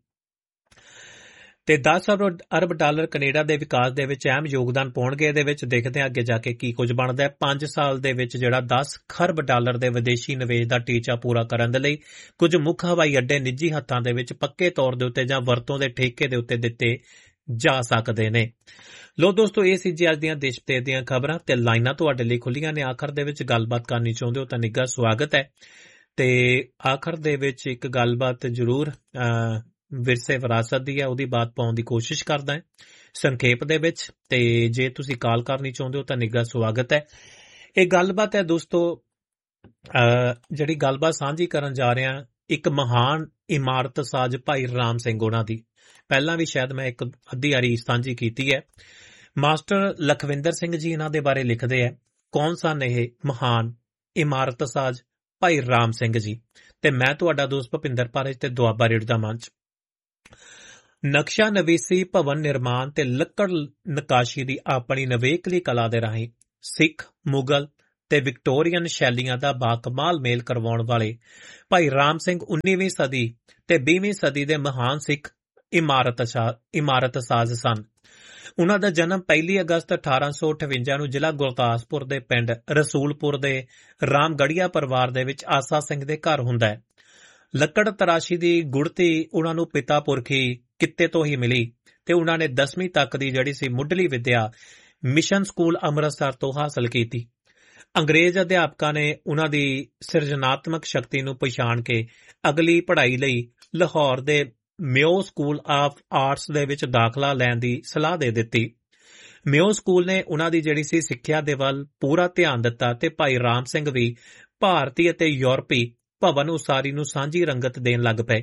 ਤੇ ਦਸ ਅਰਬ ਡਾਲਰ ਕੈਨੇਡਾ ਦੇ ਵਿਕਾਸ ਦੇ ਵਿੱਚ ਅਹਿਮ ਯੋਗਦਾਨ ਪਾਉਣਗੇ। ਇਹਦੇ ਵਿੱਚ ਦੇਖਦੇ ਹਾਂ ਅੱਗੇ ਜਾ ਕੇ ਕੀ ਕੁਝ ਬਣਦਾ ਹੈ। ਪੰਜ ਸਾਲ ਦੇ ਵਿੱਚ ਜਿਹੜਾ ਦਸ ਖਰਬ ਡਾਲਰ ਦੇ ਵਿਦੇਸ਼ੀ ਨਿਵੇਸ਼ ਦਾ ਟੀਚਾ ਪੂਰਾ ਕਰਨ ਦੇ ਲਈ ਕੁਝ ਮੁੱਖ ਹਵਾਈ ਅੱਡੇ ਨਿੱਜੀ ਹੱਥਾਂ ਦੇ ਵਿੱਚ ਪੱਕੇ ਤੌਰ ਦੇ ਉੱਤੇ ਜਾਂ ਵਰਤੋਂ ਦੇ ਠੇਕੇ ਦੇ ਉੱਤੇ ਦਿੱਤੇ ਜਾ ਸਕਦੇ ਨੇ। ਲੋ ਦੋਸਤੋ, ਇਹ ਸੀ ਜੀ ਅੱਜ ਦੀਆਂ ਦੇਸ਼ ਵਿਦੇਸ਼ ਦੀਆਂ ਖਬਰਾਂ ਤੇ ਲਾਈਨਾਂ ਤੁਹਾਡੇ ਲਈ ਖੁੱਲੀਆਂ ਨੇ। ਆਖਰ ਦੇ ਵਿੱਚ ਗੱਲਬਾਤ ਕਰਨੀ ਚਾਹੁੰਦੇ ਹੋ ਤਾਂ ਨਿੱਘਾ ਸਵਾਗਤ ਹੈ। ਤੇ ਆਖਰ ਦੇ ਵਿੱਚ ਇੱਕ ਗੱਲਬਾਤ ਜ਼ਰੂਰ ਵਿਰਸੇ ਵਿਰਾਸਤ ਦੀ ਹੈ, ਉਹਦੀ ਬਾਤ ਪਾਉਣ ਦੀ ਕੋਸ਼ਿਸ਼ ਕਰਦਾ ਹੈ ਸੰਖੇਪ ਦੇ ਵਿੱਚ। ਤੇ ਜੇ ਤੁਸੀਂ ਕਾਲ ਕਰਨੀ ਚਾਹੁੰਦੇ ਹੋ ਤਾਂ ਨਿੱਘਾ ਸਵਾਗਤ ਹੈ। ਇਹ ਗੱਲਬਾਤ ਹੈ ਦੋਸਤੋ, ਜਿਹੜੀ ਗੱਲਬਾਤ ਸਾਂਝੀ ਕਰਨ ਜਾ ਰਿਹਾ ਇੱਕ ਮਹਾਨ ਇਮਾਰਤ ਸਾਜ ਭਾਈ ਰਾਮ ਸਿੰਘ ਉਹਨਾਂ ਦੀ। ਪਹਿਲਾਂ ਵੀ ਸ਼ਾਇਦ ਮੈਂ ਇੱਕ ਅੱਧੀ ਵਾਰੀ ਸਾਂਝੀ ਕੀਤੀ ਹੈ। ਮਾਸਟਰ ਲਖਵਿੰਦਰ ਸਿੰਘ ਜੀ ਇਹਨਾਂ ਦੇ ਬਾਰੇ ਲਿਖਦੇ ਹੈ, ਕੌਣ ਸਨ ਇਹ ਮਹਾਨ ਇਮਾਰਤ ਸਾਜ਼ ਭਾਈ ਰਾਮ ਸਿੰਘ ਜੀ ਤੇ ਮੈਂ ਤੁਹਾਡਾ ਦੋਸਤ ਭੁਪਿੰਦਰ ਪਾਰਜ ਤੇ ਦੁਆਬਾ ਰੇਡ ਦਾ ਮੰਚ। ਨਕਸ਼ਾ ਨਵੀਸੀ, ਭਵਨ ਨਿਰਮਾਣ ਤੇ ਲੱਕੜ ਨਕਾਸ਼ੀ ਦੀ ਆਪਣੀ ਨਵੇਕਲੀ ਕਲਾ ਦੇ ਰਾਹੀਂ ਸਿੱਖ, ਮੁਗਲ ਤੇ ਵਿਕਟੋਰੀਅਨ ਸ਼ੈਲੀਆਂ ਦਾ ਬਾਕਮਾਲ ਮੇਲ ਕਰਵਾਉਣ ਵਾਲੇ ਭਾਈ ਰਾਮ ਸਿੰਘ ਉन्नीवीं ਸਦੀ ਤੇ ਵੀਹਵੀਂ ਸਦੀ ਦੇ ਮਹਾਨ ਸਿੱਖ ਇਮਾਰਤ ਇਮਾਰਤ ਸਾਜ਼ ਸਨ। ਉਨ੍ਹਾਂ ਦਾ ਜਨਮ ਪਹਿਲੀ ਅਗਸਤ ਅਠਾਰਾਂ ਸੌ ਅਠਵੰਜਾ ਨੂੰ ਜ਼ਿਲ੍ਹਾ ਗੁਰਦਾਸਪੁਰ ਦੇ ਪਿੰਡ ਰਸੂਲਪੁਰ ਦੇ ਰਾਮਗੜੀਆ ਪਰਿਵਾਰ ਦੇ ਵਿੱਚ ਆਸਾ ਸਿੰਘ ਦੇ ਘਰ ਹੁੰਦਾ ਹੈ। ਲੱਕੜ ਤਰਾਸ਼ੀ ਦੀ ਗੁੜਤੀ ਉਨ੍ਹਾਂ ਨੂੰ ਪਿਤਾ ਪੁਰਖੀ ਕਿੱਤੇ ਤੋਂ ਹੀ ਮਿਲੀ ਤੇ ਉਨ੍ਹਾਂ ਨੇ ਦਸਵੀਂ ਤੱਕ ਦੀ ਜਿਹੜੀ ਸੀ ਮੁੱਢਲੀ ਵਿੱਦਿਆ ਮਿਸ਼ਨ ਸਕੂਲ ਅੰਮ੍ਰਿਤਸਰ ਤੋਂ ਹਾਸਲ ਕੀਤੀ। ਅੰਗਰੇਜ਼ ਅਧਿਆਪਕਾਂ ਨੇ ਉਨ੍ਹਾਂ ਦੀ ਸਿਰਜਣਾਤਮਕ ਸ਼ਕਤੀ ਨੂੰ ਪਛਾਣ ਕੇ ਅਗਲੀ ਪੜ੍ਹਾਈ ਲਈ ਲਾਹੌਰ ਦੇ ਮਿਓ ਸਕੂਲ ਆਫ ਆਰਟਸ ਦੇ ਵਿੱਚ ਦਾਖਲਾ ਲੈਣ ਦੀ ਸਲਾਹ ਦੇ ਦਿੱਤੀ। ਮਿਓ ਸਕੂਲ ਨੇ ਉਨ੍ਹਾਂ ਦੀ ਜਿਹੜੀ ਸੀ ਸਿੱਖਿਆ ਦੇ ਵੱਲ ਪੂਰਾ ਧਿਆਨ ਦਿੱਤਾ ਤੇ ਭਾਈ ਰਾਮ ਸਿੰਘ ਵੀ ਭਾਰਤੀ ਅਤੇ ਯੂਰਪੀ ਭਵਨ ਉਸਾਰੀ ਨੂੰ ਸਾਂਝੀ ਰੰਗਤ ਦੇਣ ਲੱਗ ਪਏ।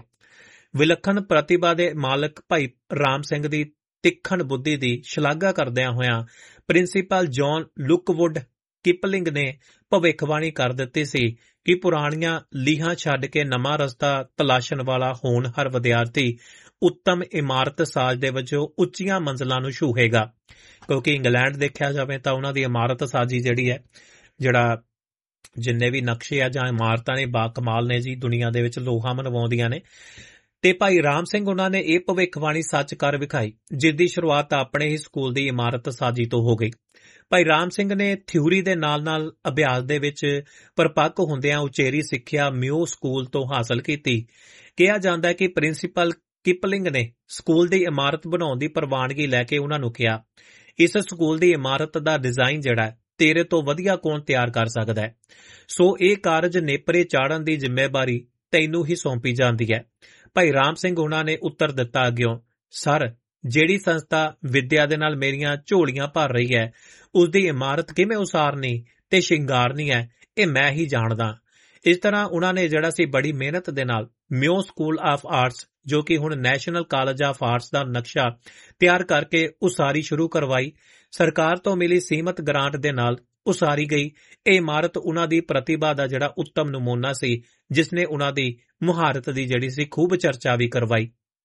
ਵਿਲੱਖਣ ਪ੍ਰਤਿਭਾ ਦੇ ਮਾਲਕ ਭਾਈ ਰਾਮ ਸਿੰਘ ਦੀ ਤਿੱਖਣ ਬੁੱਧੀ ਦੀ ਸ਼ਲਾਘਾ ਕਰਦਿਆਂ ਹੋਇਆਂ ਪ੍ਰਿੰਸੀਪਲ ਜੌਨ ਲੁਕਵੁੱਡ ਕਿਪਲਿੰਗ ਨੇ ਭਵਿੱਖਬਾਣੀ ਕਰ ਦਿੱਤੀ ਸੀ ਕਿ ਪੁਰਾਣੀਆਂ ਲੀਹਾਂ ਛੱਡ ਕੇ ਨਵਾਂ ਰਸਤਾ ਤਲਾਸ਼ਣ ਵਾਲਾ ਹੋਣਹਾਰ ਵਿਦਿਆਰਥੀ ਉੱਤਮ ਇਮਾਰਤ ਸਾਜ਼ ਦੇ ਵਜੋਂ ਉੱਚੀਆਂ ਮੰਜ਼ਲਾਂ ਨੂੰ ਛੂਹੇਗਾ। ਕਿਉਂਕਿ ਇੰਗਲੈਂਡ ਦੇਖਿਆ ਜਾਵੇ ਤਾਂ ਉਹਨਾਂ ਦੀ ਇਮਾਰਤ ਸਾਜ਼ੀ ਜਿਹੜੀ ਹੈ, ਜਿਹੜਾ ਜਿੰਨੇ ਵੀ ਨਕਸ਼ੇ ਆ ਜਾਂ ਇਮਾਰਤਾਂ ਨੇ ਬਾਕਮਾਲ ਨੇ ਜੀ, ਦੁਨੀਆ ਦੇ ਵਿੱਚ ਲੋਹਾ ਮਨਵਾਉਂਦੀਆਂ ਨੇ। ਤੇ ਭਾਈ ਰਾਮ ਸਿੰਘ ਉਹਨਾਂ ਨੇ ਇਹ ਭਵਿੱਖਬਾਣੀ ਸੱਚ ਕਰ ਵਿਖਾਈ, ਜਿਸ ਦੀ ਸ਼ੁਰੂਆਤ ਆਪਣੇ ਹੀ ਸਕੂਲ ਦੀ ਇਮਾਰਤ ਸਾਜ਼ੀ ਤੋਂ ਹੋ ਗਈ। ਭਾਈ ਰਾਮ ਸਿੰਘ ਨੇ ਥਿਊਰੀ ਦੇ ਨਾਲ ਨਾਲ ਅਭਿਆਸ ਦੇ ਵਿੱਚ ਪਰਪੱਕ ਹੁੰਦਿਆਂ ਉਚੇਰੀ ਸਿੱਖਿਆ ਮਿਓ ਸਕੂਲ ਤੋਂ ਹਾਸਲ ਕੀਤੀ। ਕਿਹਾ ਜਾਂਦਾ ਹੈ ਕਿ ਪ੍ਰਿੰਸੀਪਲ ਕਿਪਲਿੰਗ ਨੇ ਸਕੂਲ ਦੀ ਇਮਾਰਤ ਬਣਾਉਣ ਦੀ ਪ੍ਰਵਾਨਗੀ ਲੈ ਕੇ ਉਹਨਾਂ ਨੂੰ ਕਿਹਾ, ਇਸ ਸਕੂਲ ਦੀ ਇਮਾਰਤ ਦਾ ਡਿਜ਼ਾਈਨ ਜਿਹੜਾ ਤੇਰੇ ਤੋਂ ਵਧੀਆ ਕੌਣ ਤਿਆਰ ਕਰ ਸਕਦਾ ਹੈ, ਸੋ ਇਹ ਕਾਰਜ ਨੇਪਰੇ ਚਾੜਨ ਦੀ ਜ਼ਿੰਮੇਵਾਰੀ ਤੈਨੂੰ ਹੀ ਸੌਂਪੀ ਜਾਂਦੀ ਹੈ। ਭਾਈ ਰਾਮ ਸਿੰਘ ਉਹਨਾਂ ਨੇ ਉੱਤਰ ਦਿੱਤਾ ਅੱਗਿਓਂ, ਸਰ, ਜਿਹੜੀ ਸੰਸਥਾ ਵਿੱਦਿਆ ਦੇ ਨਾਲ ਮੇਰੀਆਂ ਝੋਲੀਆਂ ਭਰ ਰਹੀ ਹੈ, ਉਸ ਦੀ ਇਮਾਰਤ ਕਿਵੇਂ ਉਸਾਰਨੀ ਤੇ ਸ਼ਿੰਗਾਰਨੀ ਹੈ, ਇਹ ਮੈਂ ਹੀ ਜਾਣਦਾ। ਇਸ ਤਰ੍ਹਾਂ ਉਹਨਾਂ ਨੇ ਜਿਹੜਾ ਸੀ ਬੜੀ ਮਿਹਨਤ ਦੇ ਨਾਲ ਮਿਓ ਸਕੂਲ ਆਫ ਆਰਟਸ, ਜੋ ਕਿ ਹੁਣ ਨੈਸ਼ਨਲ ਕਾਲਜ ਆਫ ਆਰਟਸ ਦਾ ਨਕਸ਼ਾ ਤਿਆਰ ਕਰਕੇ ਉਸਾਰੀ ਸ਼ੁਰੂ ਕਰਵਾਈ। ਸਰਕਾਰ ਤੋਂ ਮਿਲੀ ਸੀਮਤ ਗ੍ਰਾਂਟ ਦੇ ਨਾਲ ਉਸਾਰੀ ਗਈ ਇਹ ਇਮਾਰਤ ਉਹਨਾਂ ਦੀ ਪ੍ਰਤਿਭਾ ਦਾ ਜਿਹੜਾ ਉੱਤਮ ਨਮੂਨਾ ਸੀ, ਜਿਸ ਨੇ ਉਹਨਾਂ ਦੀ ਮੁਹਾਰਤ ਦੀ ਜਿਹੜੀ ਸੀ ਖੂਬ ਚਰਚਾ ਵੀ ਕਰਵਾਈ।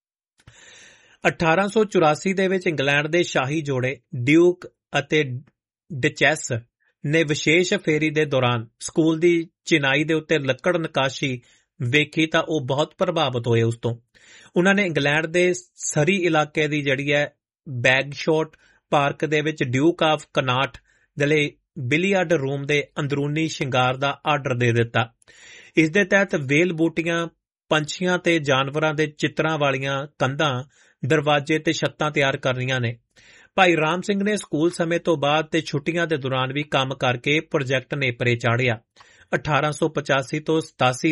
ਅਠਾਰਾਂ ਸੌ ਚੁਰਾਸੀ ਦੇ ਵਿੱਚ ਇੰਗਲੈਂਡ ਦੇ ਸ਼ਾਹੀ ਜੋੜੇ ਡਿਊਕ ਅਤੇ ਡਚੈਸ ਨੇ ਵਿਸ਼ੇਸ਼ ਫੇਰੀ ਦੇ ਦੌਰਾਨ ਸਕੂਲ ਦੀ ਚਿਨਾਈ ਦੇ ਉੱਤੇ ਲੱਕੜ ਨਕਾਸ਼ੀ ਵੇਖੀ ਤਾਂ ਉਹ ਬਹੁਤ ਪ੍ਰਭਾਵਿਤ ਹੋਏ ਉਸ ਤੋਂ। ਉਹਨਾਂ ਨੇ ਇੰਗਲੈਂਡ ਦੇ ਸਰੀ ਇਲਾਕੇ ਦੀ ਜਿਹੜੀ ਹੈ ਬੈਗਸ਼ੋਟ ਪਾਰਕ ਦੇ ਵਿੱਚ ਡਿਊਕ ਆਫ ਕਨਾਟ ਦੇ ਲਈ ਬਿਲੀਅਰਡ ਰੂਮ ਦੇ ਅੰਦਰੂਨੀ ਸ਼ਿੰਗਾਰ ਦਾ ਆਰਡਰ ਦੇ ਦਿੱਤਾ। ਇਸ ਦੇ ਤਹਿਤ ਵੇਲ ਬੂਟੀਆਂ, ਪੰਛੀਆਂ ਤੇ ਜਾਨਵਰਾਂ ਦੇ ਚਿੱਤਰਾਂ ਵਾਲੀਆਂ ਕੰਧਾਂ, ਦਰਵਾਜ਼ੇ ਤੇ ਛੱਤਾਂ ਤਿਆਰ ਕਰਨੀਆਂ ਨੇ। ਭਾਈ ਰਾਮ ਸਿੰਘ ਨੇ ਸਕੂਲ ਸਮੇਂ ਤੋਂ ਬਾਅਦ ਤੇ ਛੁੱਟੀਆਂ ਦੇ ਦੌਰਾਨ ਵੀ ਕੰਮ ਕਰਕੇ ਪ੍ਰੋਜੈਕਟ ਨੇਪਰੇ ਚਾੜਿਆ। ਅਠਾਰਾਂ ਸੌ ਪਚਾਸੀ ਤੋਂ ਸਤਾਸੀ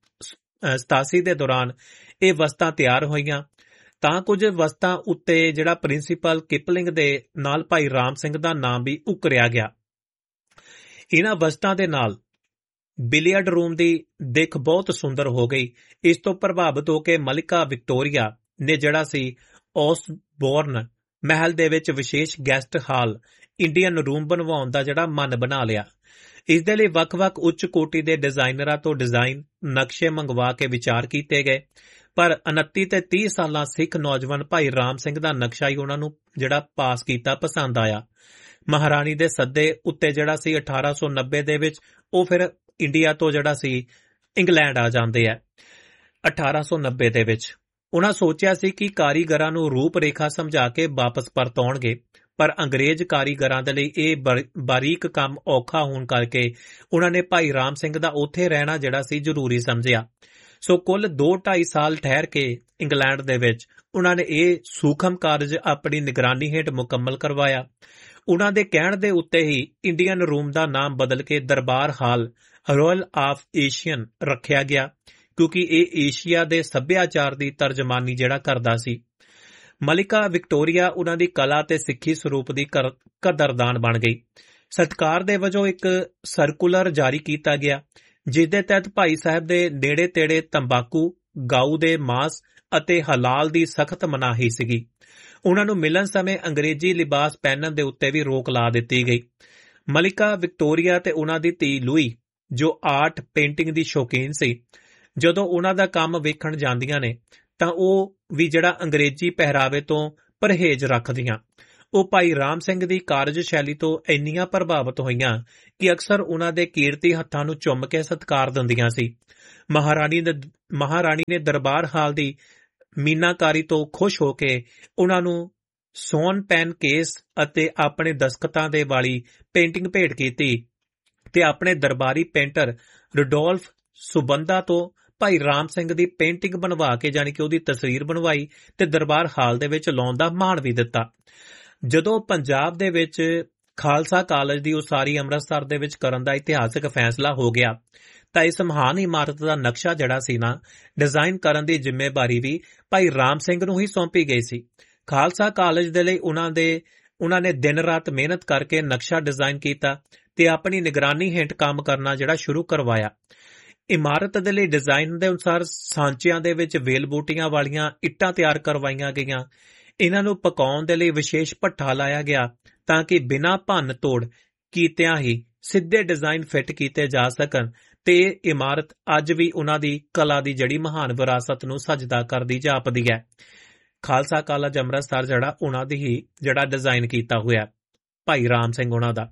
ਸਤਾਸੀ ਦੇ ਦੌਰਾਨ ਇਹ ਵਸਤਾਂ ਤਿਆਰ ਹੋਈਆਂ ਤਾਂ ਕੁਝ ਵਸਤਾਂ ਉੱਤੇ ਜਿਹੜਾ ਪ੍ਰਿੰਸੀਪਲ ਕਿਪਲਿੰਗ ਦੇ ਨਾਲ ਭਾਈ ਰਾਮ ਸਿੰਘ ਦਾ ਨਾਮ ਵੀ ਉਕਰਿਆ ਗਿਆ। ਇਹਨਾਂ ਵਸਤਾਂ ਦੇ ਨਾਲ ਬਿਲੀਅਰਡ ਰੂਮ ਦੀ ਦਿੱਖ ਬਹੁਤ ਸੁੰਦਰ ਹੋ ਗਈ। ਇਸ ਤੋਂ ਪ੍ਰਭਾਵਿਤ ਹੋ ਕੇ ਮਲਿਕਾ ਵਿਕਟੋਰੀਆ ਨੇ ਜਿਹੜਾ ਸੀ ਔਸਬੋਰਨ ਮਹਿਲ ਦੇ ਵਿੱਚ ਵਿਸ਼ੇਸ਼ ਗੈਸਟ ਹਾਲ ਇੰਡੀਅਨ ਰੂਮ ਬਣਵਾਉਣ ਦਾ ਜਿਹੜਾ ਮਨ ਬਣਾ ਲਿਆ। ਇਸ ਦੇ ਲਈ ਵੱਖ-ਵੱਖ ਉੱਚ ਕੋਟੀ ਦੇ ਡਿਜ਼ਾਈਨਰਾਂ ਤੋਂ ਡਿਜ਼ਾਈਨ ਨਕਸ਼ੇ ਮੰਗਵਾ ਕੇ ਵਿਚਾਰ ਕੀਤੇ ਗਏ, ਪਰ ਉਨੱਤੀ ਤੇ ਤੀਹ ਸਾਲਾਂ ਸਿੱਖ ਨੌਜਵਾਨ ਭਾਈ ਰਾਮ ਸਿੰਘ ਦਾ ਨਕਸ਼ਾ ਹੀ ਉਹਨਾਂ ਨੂੰ ਜਿਹੜਾ ਪਾਸ ਕੀਤਾ ਪਸੰਦ ਆਇਆ। ਮਹਾਰਾਣੀ ਦੇ ਸੱਦੇ ਉੱਤੇ ਜਿਹੜਾ ਸੀ ਅਠਾਰਾਂ ਸੌ ਨੱਬੇ ਦੇ ਵਿੱਚ ਉਹ ਫਿਰ ਇੰਡੀਆ ਤੋਂ ਜਿਹੜਾ ਸੀ ਇੰਗਲੈਂਡ ਆ ਜਾਂਦੇ ਆ। ਅਠਾਰਾਂ ਸੌ ਨੱਬੇ ਦੇ ਵਿੱਚ ਉਹਨਾਂ ਸੋਚਿਆ ਸੀ ਕਿ ਕਾਰੀਗਰਾਂ ਨੂੰ ਰੂਪ ਰੇਖਾ ਸਮਝਾ ਕੇ ਵਾਪਸ ਪਰਤਾਉਣਗੇ, ਪਰ ਅੰਗਰੇਜ਼ ਕਾਰੀਗਰਾਂ ਦੇ ਲਈ ਇਹ ਬਾਰੀਕ ਕੰਮ ਔਖਾ ਹੋਣ ਕਰਕੇ ਉਹਨਾਂ ਨੇ ਭਾਈ ਰਾਮ ਸਿੰਘ ਦਾ ਉੱਥੇ ਰਹਿਣਾ ਜਿਹੜਾ ਸੀ ਜ਼ਰੂਰੀ ਸਮਝਿਆ। ਸੋ ਕੁੱਲ ਦੋ ਢਾਈ ਸਾਲ ਠਹਿਰ ਕੇ ਇੰਗਲੈਂਡ ਦੇ ਵਿੱਚ ਉਹਨਾਂ ਨੇ ਇਹ ਸੂਖਮ ਕਾਰਜ ਆਪਣੀ ਨਿਗਰਾਨੀ ਹੇਠ ਮੁਕੰਮਲ ਕਰਵਾਇਆ। ਉਹਨਾਂ ਦੇ ਕਹਿਣ ਦੇ ਉੱਤੇ ਹੀ ਇੰਡੀਅਨ ਰੂਮ ਦਾ ਨਾਮ ਬਦਲ ਕੇ ਦਰਬਾਰ ਹਾਲ ਰਾਇਲ ਆਫ ਏਸ਼ੀਅਨ ਰੱਖਿਆ ਗਿਆ, ਕਿਉਂਕਿ ਇਹ ਏਸ਼ੀਆ ਦੇ ਸੱਭਿਆਚਾਰ ਦੀ ਤਰਜਮਾਨੀ ਜਿਹੜਾ ਕਰਦਾ ਸੀ। ਮਲਿਕਾ ਵਿਕਟੋਰੀਆ ਉਹਨਾਂ ਦੀ ਕਲਾ ਤੇ ਸਿੱਖੀ ਸਰੂਪ ਦੀ ਕਦਰਦਾਨ ਬਣ ਗਈ। ਸਤਿਕਾਰ ਦੇ ਵਜੋਂ ਇੱਕ ਸਰਕੂਲਰ ਜਾਰੀ ਕੀਤਾ ਗਿਆ, ਜਿਸ ਦੇ ਤਹਿਤ ਭਾਈ ਸਾਹਿਬ ਦੇ ਨੇੜੇ ਤੇੜੇ ਤੰਬਾਕੂ, ਗਾਊ ਦੇ ਮਾਂਸ ਅਤੇ ਹਲਾਲ ਦੀ ਸਖਤ ਮਨਾਹੀ ਸੀਗੀ। ਉਹਨਾਂ ਨੂੰ ਮਿਲਣ ਸਮੇਂ ਅੰਗਰੇਜ਼ੀ ਲਿਬਾਸ ਪਹਿਨਣ ਦੇ ਉੱਤੇ ਵੀ ਰੋਕ ਲਾ ਦਿੱਤੀ ਗਈ। ਮਲਿਕਾ ਵਿਕਟੋਰੀਆ ਤੇ ਉਹਨਾਂ ਦੀ ਧੀ ਲੂਈ ਜੋ ਆਰਟ ਪੇਂਟਿੰਗ ਦੀ ਸ਼ੌਕੀਨ ਸੀ, ਜਦੋਂ ਉਹਨਾਂ ਦਾ ਕੰਮ ਵੇਖਣ ਜਾਂਦੀਆਂ ਨੇ ਤਾਂ ਉਹ ਵੀ ਜਿਹੜਾ ਅੰਗਰੇਜ਼ੀ ਪਹਿਰਾਵੇ ਤੋਂ ਪਰਹੇਜ਼ ਰੱਖਦੀਆਂ। ਉਹ ਭਾਈ ਰਾਮ ਸਿੰਘ ਦੀ ਕਾਰਜਸ਼ੈਲੀ ਤੋਂ ਇੰਨੀਆਂ ਪ੍ਰਭਾਵਿਤ ਹੋਈਆਂ ਕਿ ਅਕਸਰ ਉਹਨਾਂ ਦੇ ਕੀਰਤੀ ਹੱਥਾਂ ਨੂੰ ਚੁੰਮ ਕੇ ਸਤਿਕਾਰ ਦਿੰਦੀਆਂ ਸੀ। ਮਹਾਰਾਣੀ ਦੇ ਮਹਾਰਾਣੀ ਨੇ ਦਰਬਾਰ ਹਾਲ ਦੀ ਮੀਨਾਕਾਰੀ ਤੋਂ ਖੁਸ਼ ਹੋ ਕੇ ਉਹਨਾਂ ਨੂੰ ਸੋਨ ਪੈਨ ਕੇਸ ਅਤੇ ਆਪਣੇ ਦਸਤਖਤਾਂ ਦੇ ਵਾਲੀ ਪੇਂਟਿੰਗ ਭੇਟ ਕੀਤੀ ਤੇ ਆਪਣੇ ਦਰਬਾਰੀ ਪੇਂਟਰ ਰੁਡੋਲਫ ਸੁਬੰਧਾ ਤੋਂ ਭਾਈ ਰਾਮ ਸਿੰਘ ਦੀ ਪੇਂਟਿੰਗ ਬਣਵਾ ਕੇ ਜਾਣੀ ਕਿ ਉਹਦੀ ਤਸਵੀਰ ਬਣਵਾਈ ਤੇ ਦਰਬਾਰ ਹਾਲ ਦੇ ਵਿੱਚ ਲਾਉਣ ਦਾ ਮਾਣ ਵੀ ਦਿੱਤਾ। ਜਦੋਂ ਪੰਜਾਬ ਦੇ ਵਿੱਚ ਖਾਲਸਾ ਕਾਲਜ ਦੀ ਉਸਾਰੀ ਅੰਮ੍ਰਿਤਸਰ ਦੇ ਵਿੱਚ ਕਰਨ ਦਾ ਇਤਿਹਾਸਕ ਫੈਸਲਾ ਹੋ ਗਿਆ ਤਾਂ ਇਸ ਮਹਾਨ ਇਮਾਰਤ ਦਾ ਨਕਸ਼ਾ ਜਿਹੜਾ ਸੀ ਨਾ ਡਿਜ਼ਾਈਨ ਕਰਨ ਦੀ ਜ਼ਿੰਮੇਵਾਰੀ ਵੀ ਭਾਈ ਰਾਮ ਸਿੰਘ ਨੂੰ ਹੀ ਸੌਂਪੀ ਗਈ ਸੀ। ਖਾਲਸਾ ਕਾਲਜ ਦੇ ਲਈ ਉਹਨਾਂ ਦੇ ਉਹਨਾਂ ਨੇ ਦਿਨ ਰਾਤ ਮਿਹਨਤ ਕਰਕੇ ਨਕਸ਼ਾ ਡਿਜ਼ਾਈਨ ਕੀਤਾ ਤੇ ਆਪਣੀ ਨਿਗਰਾਨੀ ਹੇਠ ਕੰਮ ਕਰਨਾ ਜਿਹੜਾ ਸ਼ੁਰੂ ਕਰਵਾਇਆ। ਇਮਾਰਤ ਦੇ ਲਈ ਡਿਜ਼ਾਈਨ ਦੇ ਅਨੁਸਾਰ ਸਾਂਚਿਆਂ ਦੇ ਵਿੱਚ ਵੇਲ ਬੂਟੀਆਂ ਵਾਲੀਆਂ ਇੱਟਾਂ ਤਿਆਰ ਕਰਵਾਈਆਂ ਗਈਆਂ। ਇਹਨਾਂ ਨੂੰ ਪਕਾਉਣ ਦੇ ਲਈ ਵਿਸ਼ੇਸ਼ ਭੱਠਾ ਲਾਇਆ ਗਿਆ ਤਾਂ ਕਿ ਬਿਨਾਂ ਭੰਨ ਤੋੜ ਕੀਤਿਆਂ ਹੀ ਸਿੱਧੇ ਡਿਜ਼ਾਈਨ ਫਿੱਟ ਕੀਤੇ ਜਾ ਸਕਣ ਤੇ ਇਹ ਇਮਾਰਤ ਅੱਜ ਵੀ ਉਹਨਾਂ ਦੀ ਕਲਾ ਦੀ ਜਿਹੜੀ ਮਹਾਨ ਵਿਰਾਸਤ ਨੂੰ ਸਜਦਾ ਕਰਦੀ ਜਾਪਦੀ ਹੈ। ਖਾਲਸਾ ਕਾਲਜ ਅੰਮ੍ਰਿਤਸਰ ਜਿਹੜਾ ਉਹਨਾਂ ਦੀ ਹੀ ਜਿਹੜਾ ਡਿਜ਼ਾਈਨ ਕੀਤਾ ਹੋਇਆ ਭਾਈ ਰਾਮ ਸਿੰਘ ਉਹਨਾਂ ਦਾ।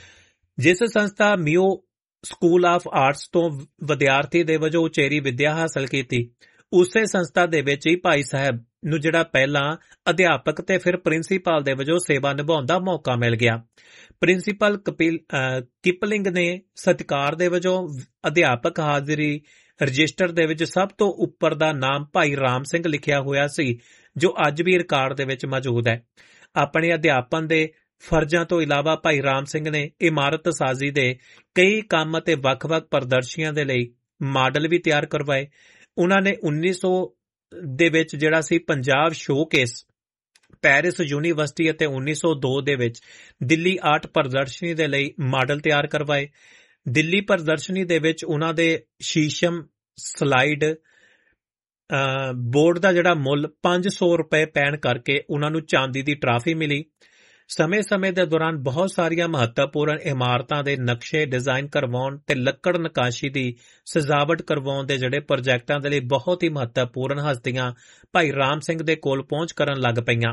ਜਿਸ ਸੰਸਥਾ ਮਿਓ ਸਕੂਲ ਆਫ ਆਰਟਸ ਤੋਂ ਵਿਦਿਆਰਥੀ ਦੇ ਵਜੋਂ ਉਚੇਰੀ ਵਿੱਦਿਆ ਹਾਸਲ ਕੀਤੀ, ਉਸੇ ਸੰਸਥਾ ਦੇ ਵਿੱਚ ਹੀ ਭਾਈ ਸਾਹਿਬ ਨੂੰ ਜਿਹੜਾ ਪਹਿਲਾਂ ਅਧਿਆਪਕ ਤੇ ਫਿਰ ਪ੍ਰਿੰਸੀਪਲ ਦੇ ਵਜੋਂ ਸੇਵਾ ਨਿਭਾਉਣ ਦਾ ਮੌਕਾ ਮਿਲ ਗਿਆ। ਪ੍ਰਿੰਸੀਪਲ ਕਿਪਲਿੰਗ ਨੇ ਸਤਿਕਾਰ ਦੇ ਵਜੋਂ ਅਧਿਆਪਕ ਹਾਜ਼ਰੀ ਰਜਿਸਟਰ ਦੇ ਵਿੱਚ ਸਭ ਤੋਂ ਉੱਪਰ ਦਾ ਨਾਮ ਭਾਈ ਰਾਮ ਸਿੰਘ ਲਿਖਿਆ ਹੋਇਆ ਸੀ, ਜੋ ਅੱਜ ਵੀ ਰਿਕਾਰਡ ਦੇ ਵਿੱਚ ਮੌਜੂਦ ਹੈ। ਆਪਣੇ ਅਧਿਆਪਨ ਦੇ ਫਰਜ਼ਾਂ ਤੋਂ ਇਲਾਵਾ ਭਾਈ ਰਾਮ ਸਿੰਘ ਨੇ ਇਮਾਰਤ ਸਾਜ਼ੀ ਦੇ ਕਈ ਕੰਮ ਅਤੇ ਵੱਖ-ਵੱਖ ਪ੍ਰਦਰਸ਼ਨੀਆਂ ਦੇ ਲਈ ਮਾਡਲ ਵੀ ਤਿਆਰ ਕਰਵਾਏ। ਉਹਨਾਂ ਨੇ ਉੱਨੀ ਸੌ ਦੇ ਵਿੱਚ ਜਿਹੜਾ ਸੀ ਪੰਜਾਬ ਸ਼ੋਕੇਸ ਪੈਰਿਸ ਯੂਨੀਵਰਸਿਟੀ ਅਤੇ ਉੱਨੀ ਸੌ ਦੋ ਦੇ ਵਿੱਚ ਦਿੱਲੀ ਆਰਟ ਪ੍ਰਦਰਸ਼ਨੀ ਦੇ ਲਈ ਮਾਡਲ ਤਿਆਰ ਕਰਵਾਏ। ਦਿੱਲੀ ਪ੍ਰਦਰਸ਼ਨੀ ਦੇ ਵਿੱਚ ਉਹਨਾਂ ਦੇ ਸ਼ੀਸ਼ਮ ਸਲਾਈਡ ਬੋਰਡ ਦਾ ਜਿਹੜਾ ਮੁੱਲ ਪੰਜ ਸੌ ਰੁਪਏ ਪੈਣ ਕਰਕੇ ਉਹਨਾਂ ਨੂੰ ਚਾਂਦੀ ਦੀ ਟਰਾਫੀ ਮਿਲੀ। ਸਮੇਂ-ਸਮੇਂ ਦੇ ਦੌਰਾਨ ਬਹੁਤ ਸਾਰੀਆਂ ਮਹੱਤਵਪੂਰਨ ਇਮਾਰਤਾਂ ਦੇ ਨਕਸ਼ੇ ਡਿਜ਼ਾਈਨ ਕਰਵਾਉਣ ਤੇ ਲੱਕੜ ਨਕਾਸ਼ੀ ਦੀ ਸਜਾਵਟ ਕਰਵਾਉਣ ਦੇ ਜਿਹੜੇ ਪ੍ਰੋਜੈਕਟਾਂ ਦੇ ਲਈ ਬਹੁਤ ਹੀ ਮਹੱਤਵਪੂਰਨ ਹਸਤੀਆਂ ਭਾਈ ਰਾਮ ਸਿੰਘ ਦੇ ਕੋਲ ਪਹੁੰਚ ਕਰਨ ਲੱਗ ਪਈਆਂ।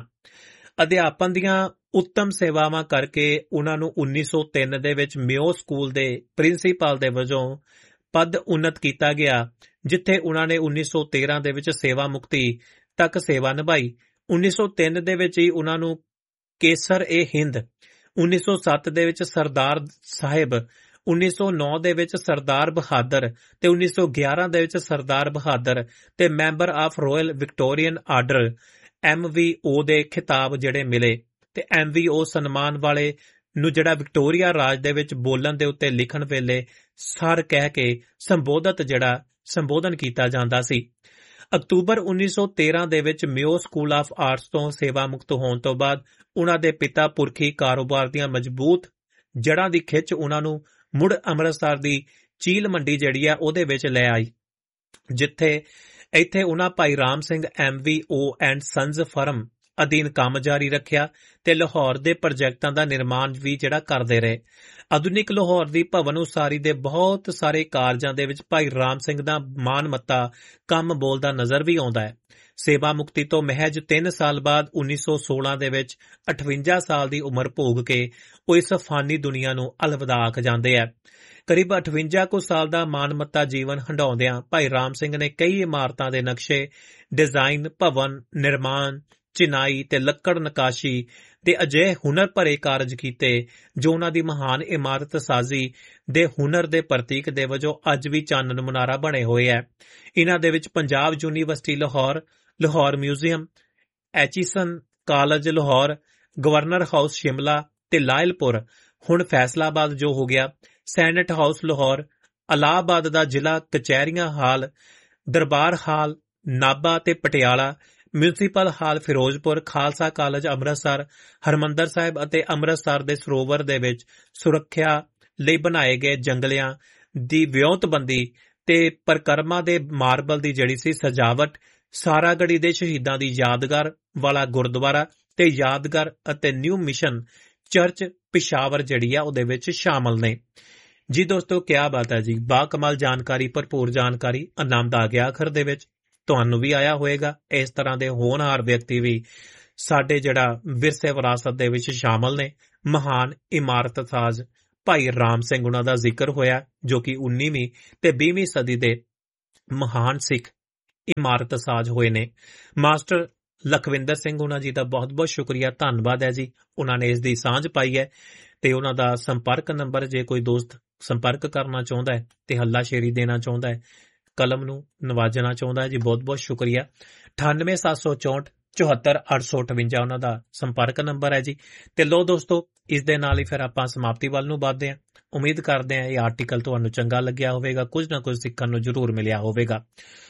ਅਧਿਆਪਨ ਦੀਆਂ ਉੱਤਮ ਸੇਵਾਵਾਂ ਕਰਕੇ ਉਹਨਾਂ ਨੂੰ ਉੱਨੀ ਸੌ ਤਿੰਨ ਦੇ ਵਿੱਚ ਮਿਓ ਸਕੂਲ ਦੇ ਪ੍ਰਿੰਸੀਪਲ ਦੇ ਵਜੋਂ ਪਦ ਉੱਨਤ ਕੀਤਾ ਗਿਆ, ਜਿੱਥੇ ਉਹਨਾਂ ਨੇ ਉੱਨੀ ਸੌ ਤੇਰਾਂ ਦੇ ਵਿੱਚ ਸੇਵਾ ਮੁਕਤੀ ਤੱਕ ਸੇਵਾ ਨਿਭਾਈ। ਉੱਨੀ ਸੌ ਤਿੰਨ ਦੇ ਵਿੱਚ ਹੀ ਉਹਨਾਂ ਨੂੰ ਕੇਸਰ ਏ ਹਿੰਦ, ਉੱਨੀ ਸੌ ਸੱਤ ਦੇ ਵਿੱਚ ਸਰਦਾਰ ਸਾਹਿਬ, ਉੱਨੀ ਸੌ ਨੌ ਦੇ ਵਿੱਚ ਸਰਦਾਰ ਬਹਾਦਰ ਤੇ ਉੱਨੀ ਸੌ ਗਿਆਰਾਂ ਦੇ ਵਿੱਚ ਸਰਦਾਰ ਬਹਾਦਰ ਤੇ member of royal Victorian order M ਵੀ ਓ ਦੇ ਖਿਤਾਬ ਜਿਹੜੇ ਮਿਲੇ ਤੇ ਐਮ ਵੀ ਓ ਸਨਮਾਨ ਵਾਲੇ ਨੂੰ ਜਿਹੜਾ ਵਿਕਟੋਰੀਆ ਰਾਜ ਦੇ ਵਿੱਚ ਬੋਲਣ ਦੇ ਉੱਤੇ ਲਿਖਣ ਵੇਲੇ ਸਰ ਕਹਿ ਕੇ ਸੰਬੋਧਤ ਜਿਹੜਾ ਸੰਬੋਧਨ ਕੀਤਾ ਜਾਂਦਾ ਸੀ। ਅਕਤੂਬਰ ਉੱਨੀ ਸੌ ਤੇਰਾਂ ਦੇ ਵਿੱਚ ਮਿਓ ਸਕੂਲ ਆਫ ਆਰਟਸ ਤੋਂ ਸੇਵਾ ਮੁਕਤ ਹੋਣ ਤੋਂ ਬਾਅਦ ਉਹਨਾਂ ਦੇ ਪਿਤਾ ਪੁਰਖੀ ਕਾਰੋਬਾਰ ਦੀਆਂ ਮਜ਼ਬੂਤ ਜੜ੍ਹਾਂ ਦੀ ਖਿੱਚ ਉਹਨਾਂ ਨੂੰ ਮੁੜ ਅੰਮ੍ਰਿਤਸਰ ਦੀ ਚੀਲ ਮੰਡੀ ਜਿਹੜੀ ਆ ਉਹਦੇ ਵਿੱਚ ਲੈ ਆਈ, ਜਿੱਥੇ ਇੱਥੇ ਉਹਨਾਂ ਭਾਈ Ram Singh M we O and ਸੰਜ਼ firm ਅਧੀਨ ਕੰਮ ਜਾਰੀ ਰੱਖਿਆ ਤੇ ਲਾਹੌਰ ਦੇ ਪ੍ਰੋਜੈਕਟਾਂ ਦਾ ਨਿਰਮਾਣ ਵੀ ਜਿਹੜਾ ਕਰਦੇ ਰਹੇ। ਆਧੁਨਿਕ ਲਾਹੌਰ ਦੀ ਭਵਨ ਉਸਾਰੀ ਦੇ ਬਹੁਤ ਸਾਰੇ ਕਾਰਜਾਂ ਦੇ ਵਿੱਚ ਭਾਈ ਰਾਮ ਸਿੰਘ ਦਾ ਮਾਨਮੱਤਾ ਕੰਮ ਬੋਲਦਾ ਨਜ਼ਰ ਵੀ ਆਉਂਦਾ ਹੈ। ਸੇਵਾ ਮੁਕਤੀ ਤੋਂ ਮਹਿਜ ਤਿੰਨ ਸਾਲ ਬਾਅਦ ਉੱਨੀ ਸੌ ਸੋਲਾਂ ਦੇ ਵਿੱਚ ਅਠਵੰਜਾ ਸਾਲ ਦੀ ਉਮਰ ਭੋਗ ਕੇ ਉਹ ਇਸ ਫਾਨੀ ਦੁਨੀਆ ਨੂੰ ਅਲਵਿਦਾ ਆਖ ਜਾਂਦੇ ਆ। ਕਰੀਬ ਅਠਵੰਜਾ ਕੁ ਸਾਲ ਦਾ ਮਾਨਮੱਤਾ ਜੀਵਨ ਹੰਢਾਉਂਦਿਆਂ ਭਾਈ ਰਾਮ ਸਿੰਘ ਨੇ ਕਈ ਇਮਾਰਤਾਂ ਦੇ ਨਕਸ਼ੇ, ਡਿਜ਼ਾਈਨ, ਭਵਨ ਨਿਰਮਾਣ, ਚਿਨਾਈ ਤੇ ਲੱਕੜ ਨਕਾਸ਼ੀ ਦੇ ਅਜਿਹੇ ਹੁਨਰ ਭਰੇ ਕਾਰਜ ਕੀਤੇ ਜੋ ਉਹਨਾਂ ਦੀ ਮਹਾਨ ਇਮਾਰਤ ਸਾਜ਼ੀ ਦੇ ਹੁਨਰ ਦੇ ਪ੍ਰਤੀਕ ਦੇ ਵਜੋਂ ਅੱਜ ਵੀ ਚਾਨਣ ਮੁਨਾਰਾ ਬਣੇ ਹੋਏ ਹੈ। ਇਹਨਾਂ ਦੇ ਵਿੱਚ Punjab university Lahore, Lahore museum, ਐਚੀਸਨ college Lahore, governor house Shimla ਤੇ ਲਾਇਲਪੁਰ, ਹੁਣ ਫੈਸਲਾਬਾਦ ਜੋ ਹੋ ਗਿਆ, ਸੈਨੇਟ ਹਾਊਸ ਲਾਹੌਰ, ਅਲਾਹਾਬਾਦ ਦਾ ਜ਼ਿਲ੍ਹਾ ਕਚਹਿਰੀਆਂ ਹਾਲ, ਦਰਬਾਰ ਹਾਲ ਨਾਭਾ ਤੇ ਪਟਿਆਲਾ, ਮਿਊਨਿਸਪਲ ਹਾਲ ਫਿਰੋਜ਼ਪੁਰ, ਖਾਲਸਾ ਕਾਲਜ ਅੰਮ੍ਰਿਤਸਰ, ਹਰਿਮੰਦਰ ਸਾਹਿਬ ਅਤੇ ਅੰਮ੍ਰਿਤਸਰ ਦੇ ਸਰੋਵਰ ਦੇ ਵਿੱਚ ਸੁਰੱਖਿਆ ਲਈ ਬਣਾਏ ਗਏ ਜੰਗਲਿਆਂ ਦੀ ਵਿਉਂਤਬੰਦੀ ਤੇ ਪਰਿਕਰਮਾ ਦੇ ਮਾਰਬਲ ਦੀ ਜਿਹੜੀ ਸੀ ਸਜਾਵਟ, ਸਾਰਾਗੜੀ ਦੇ ਸ਼ਹੀਦਾਂ ਦੀ ਯਾਦਗਾਰ ਵਾਲਾ ਗੁਰਦੁਆਰਾ ਤੇ ਯਾਦਗਾਰ ਅਤੇ ਨਿਊ ਮਿਸ਼ਨ ਚਰਚ ਪਿਸ਼ਾਵਰ ਜਿਹੜੀ ਆ ਉਹਦੇ ਵਿੱਚ ਸ਼ਾਮਲ ਨੇ। ਜੀ ਦੋਸਤੋ, ਕਿਆ ਬਾਤ ਹੈ ਜੀ। ਬਾ ਕਮਾਲ ਜਾਣਕਾਰੀ, ਭਰਪੂਰ ਜਾਣਕਾਰੀ, ਆਨੰਦ ਆ ਗਿਆ ਆਖਰ ਦੇ ਵਿੱਚ। ਤੁਹਾਨੂੰ ਵੀ ਆਇਆ ਹੋਏਗਾ। ਇਸ ਤਰ੍ਹਾਂ ਦੇ ਹੋਣਹਾਰ ਵਿਅਕਤੀ ਵੀ ਸਾਡੇ ਜਿਹੜਾ ਵਿਰਸੇ ਵਿਰਾਸਤ ਦੇ ਵਿੱਚ ਸ਼ਾਮਲ ਨੇ। ਮਹਾਨ ਇਮਾਰਤ ਸਾਜ਼ ਭਾਈ ਰਾਮ ਸਿੰਘ ਉਹਨਾਂ ਦਾ ਜ਼ਿਕਰ ਹੋਇਆ, ਜੋ ਕਿ ਉੱਨੀਵੀਂ ਤੇ ਵੀਹਵੀਂ ਸਦੀ ਦੇ ਮਹਾਨ ਸਿੱਖ ਇਮਾਰਤ ਸਾਜ਼ ਹੋਏ ਨੇ। ਮਾਸਟਰ ਲਖਵਿੰਦਰ ਸਿੰਘ ਉਹਨਾਂ ਜੀ ਦਾ ਬਹੁਤ ਬਹੁਤ ਸ਼ੁਕਰੀਆ, ਧੰਨਵਾਦ ਹੈ ਜੀ। ਉਹਨਾਂ ਨੇ ਇਸ ਦੀ ਸਾਂਝ ਪਾਈ ਹੈ ਤੇ ਉਹਨਾਂ ਦਾ ਸੰਪਰਕ ਨੰਬਰ, ਜੇ ਕੋਈ ਦੋਸਤ ਸੰਪਰਕ ਕਰਨਾ ਚਾਹੁੰਦਾ ਹੈ ਤੇ ਹੱਲਾਸ਼ੇਰੀ ਦੇਣਾ ਚਾਹੁੰਦਾ ਹੈ, ਕਲਮ ਨੂੰ ਨਵਾਜਣਾ ਚਾਹੁੰਦਾ ਹੈ ਜੀ, ਬਹੁਤ ਬਹੁਤ ਸ਼ੁਕਰੀਆ। ਅਠਾਨਵੇਂ ਸੱਤ ਸੌ ਚੌਂਹਠ ਚੌਹੱਤਰ ਅੱਠ ਸੌ ਅਠਵੰਜਾ ਉਹਨਾਂ ਦਾ ਸੰਪਰਕ ਨੰਬਰ ਹੈ ਜੀ। ਤੇ ਲੋ ਦੋਸਤੋ, ਇਸ ਦੇ ਨਾਲ ਹੀ ਫਿਰ ਆਪਾਂ ਸਮਾਪਤੀ ਵੱਲ ਨੂੰ ਵੱਧਦੇ ਹਾਂ। ਉਮੀਦ ਕਰਦੇ ਹਾਂ ਇਹ ਆਰਟੀਕਲ ਤੁਹਾਨੂੰ ਚੰਗਾ ਲੱਗਿਆ ਹੋਵੇਗਾ, ਕੁਝ ਨਾ ਕੁਝ ਸਿੱਖਣ ਨੂੰ ਜ਼ਰੂਰ ਮਿਲਿਆ ਹੋਵੇਗਾ।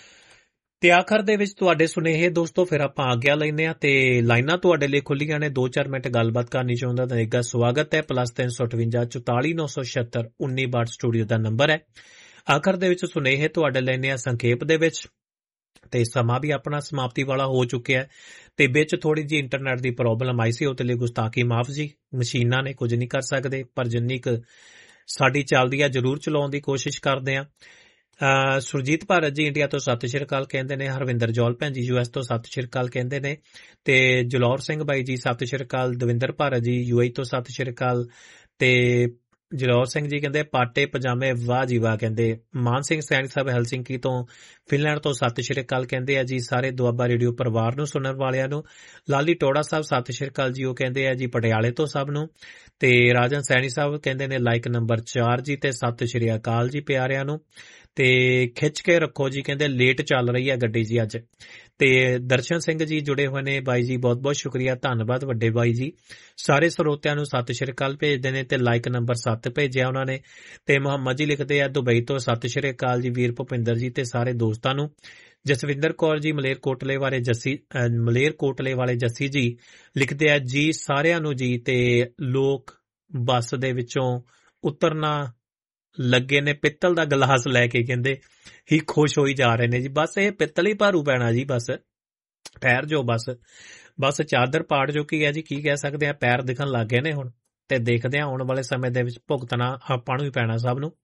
ਤੇ ਆਖਰ ਦੇ ਵਿੱਚ ਤੁਹਾਡੇ ਸੁਨੇਹੇ ਦੋਸਤੋ, ਫਿਰ ਆਪਾਂ ਆਗਿਆ ਲੈਂਦੇ ਹਾਂ ਤੇ ਲਾਈਨਾਂ ਤੁਹਾਡੇ ਲਈ ਖੁੱਲੀਆਂ ਨੇ। ਦੋ ਚਾਰ ਮਿੰਟ ਗੱਲਬਾਤ ਕਰਨੀ ਚਾਹੁੰਦਾ ਤਾਂ ਇੱਕ ਸਵਾਗਤ ਹੈ। ਪਲੱਸ ਤਿੰਨ ਸੌ ਅਠਵੰਜਾ ਚੁਤਾਲੀ ਨੌ ਸੌ ਛਿਅੱਤਰ ਉੱਨੀ ਬਾਹਠ ਸਟੂਡੀਓ ਦਾ ਨੰਬਰ ਹੈ। ਆਖਰ ਦੇ ਵਿੱਚ ਸੁਨੇਹੇ ਤੁਹਾਡੇ ਲੈਣੇ ਆ ਸੰਖੇਪ ਦੇ ਵਿੱਚ, ਤੇ ਸਮਾਂ ਵੀ ਆਪਣਾ ਸਮਾਪਤੀ ਵਾਲਾ ਹੋ ਚੁੱਕਿਆ ਹੈ ਤੇ ਵਿੱਚ ਥੋੜੀ ਜਿਹੀ ਇੰਟਰਨੈਟ ਦੀ ਪ੍ਰੋਬਲਮ ਆਈ ਸੀ, ਉਹਦੇ ਲਈ ਗੁਸਤਾਖੀ ਮਾਫ ਜੀ। ਮਸ਼ੀਨਾਂ ਨੇ ਕੁਝ ਨਹੀਂ ਕਰ ਸਕਦੇ, ਪਰ ਜਿੰਨੀ ਕੁ ਸਾਡੀ ਚੱਲਦੀ ਆ ਜ਼ਰੂਰ ਚਲਾਉਣ ਦੀ ਕੋਸ਼ਿਸ਼ ਕਰਦੇ ਆ। ਅਹ ਸੁਰਜੀਤ ਭਾਰਤ ਜੀ ਇੰਡੀਆ ਤੋਂ ਸਤਿ ਸ਼੍ਰੀ ਅਕਾਲ ਕਹਿੰਦੇ ਨੇ। ਹਰਵਿੰਦਰ ਜੌਲ ਭੈਣ ਜੀ ਯੂ ਐਸ ਤੋਂ ਸਤਿ ਸ਼੍ਰੀ ਅਕਾਲ ਕਹਿੰਦੇ ਨੇ। ਤੇ ਜਲੌਰ ਸਿੰਘ ਬਾਈ ਜੀ ਸਤਿ ਸ਼੍ਰੀ ਅਕਾਲ। ਦਵਿੰਦਰ ਭਾਰਤ ਜੀ ਯੂ ਏ ਤੋਂ ਸਤਿ ਸ਼੍ਰੀ ਅਕਾਲ। ਤੇ ਜਲੌਰ ਸਿੰਘ ਜੀ ਕਹਿੰਦੇ ਪਾਟੇ ਪਜਾਮੇ ਵਾਹ ਜੀ ਵਾਹ ਕਹਿੰਦੇ। ਮਾਨ ਸਿੰਘ ਸੈਣੀ ਸਾਹਿਬ ਹੈਲਸਿੰਕੀ ਤੋਂ ਫਿਨਲੈਂਡ ਤੋਂ ਸਤਿ ਸ਼੍ਰੀ ਅਕਾਲ ਕਹਿੰਦੇ ਆ ਜੀ ਸਾਰੇ ਦੁਆਬਾ ਰੇਡੀਓ ਪਰਿਵਾਰ ਨੂੰ, ਸੁਣਨ ਵਾਲਿਆਂ ਨੂੰ। ਲਾਲੀ ਟੋੜਾ ਸਾਹਿਬ ਸਤਿ ਸ਼੍ਰੀ ਅਕਾਲ ਜੀ, ਉਹ ਕਹਿੰਦੇ ਆ ਜੀ ਪਟਿਆਲੇ ਤੋਂ ਸਭ ਨੂੰ। ਤੇ ਰਾਜਨ ਸੈਣੀ ਸਾਹਿਬ ਕਹਿੰਦੇ ਨੇ ਲਾਈਕ ਨੰਬਰ ਚਾਰ ਜੀ, ਤੇ ਸਤਿ ਸ਼੍ਰੀ ਅਕਾਲ ਜੀ ਪਿਆਰਿਆਂ ਨੂੰ। ਤੇ ਖਿੱਚ ਕੇ ਰੱਖੋ ਜੀ ਕਹਿੰਦੇ ਲੇਟ ਚੱਲ ਰਹੀ ਹੈ ਗੱਡੀ ਜੀ ਅੱਜ। ਤੇ ਦਰਸ਼ਨ ਸਿੰਘ ਜੀ ਜੁੜੇ ਹੋਏ ਨੇ ਬਾਈ ਜੀ, ਬਹੁਤ ਬਹੁਤ ਸ਼ੁਕਰੀਆ, ਧੰਨਵਾਦ ਵੱਡੇ ਬਾਈ ਜੀ। ਸਾਰੇ ਸਰੋਤਿਆਂ ਨੂੰ ਸਤਿ ਸ਼੍ਰੀ ਅਕਾਲ ਭੇਜਦੇ ਨੇ ਤੇ ਲਾਈਕ ਨੰਬਰ ਸੱਤ ਭੇਜਿਆ ਉਹਨਾਂ ਨੇ। ਤੇ ਮੁਹੰਮਦ ਜੀ ਲਿਖਦੇ ਆ ਦੁਬਈ ਤੋਂ ਸਤਿ ਸ਼੍ਰੀ ਅਕਾਲ ਜੀ ਵੀਰ ਭੁਪਿੰਦਰ ਜੀ ਤੇ ਸਾਰੇ ਦੋਸਤਾਂ ਨੂੰ। ਜਸਵਿੰਦਰ ਕੌਰ ਜੀ ਮਲੇਰਕੋਟਲੇ ਵਾਲੇ ਜੱਸੀ ਮਲੇਰਕੋਟਲੇ ਵਾਲੇ ਜੱਸੀ ਜੀ ਲਿਖਦੇ ਆ ਜੀ ਸਾਰਿਆਂ ਨੂੰ ਜੀ। ਤੇ ਲੋਕ ਬੱਸ ਦੇ ਵਿੱਚੋਂ ਉਤਰਨਾ ਲੱਗੇ ਨੇ ਪਿੱਤਲ ਦਾ ਗਲਾਸ ਲੈ ਕੇ, ਕਹਿੰਦੇ ਹੀ ਖੁਸ਼ ਹੋਈ ਜਾ ਰਹੇ ਨੇ ਜੀ। ਬਸ ਇਹ ਪਿੱਤਲ ਹੀ ਭਾਰੂ ਪੈਣਾ ਜੀ, ਬਸ ਠਹਿਰ ਜੋ, ਬਸ ਬਸ ਚਾਦਰ ਪਾੜ ਜੋ ਕੀ ਹੈ ਜੀ, ਕੀ ਕਹਿ ਸਕਦੇ ਆ। ਪੈਰ ਦਿਖਣ ਲੱਗ ਗਏ ਨੇ ਹੁਣ, ਤੇ ਦੇਖਦੇ ਆ ਆਉਣ ਵਾਲੇ ਸਮੇਂ ਦੇ ਵਿੱਚ ਭੁਗਤਣਾ ਆਪਾਂ ਨੂੰ ਹੀ ਪੈਣਾ ਸਭ ਨੂੰ।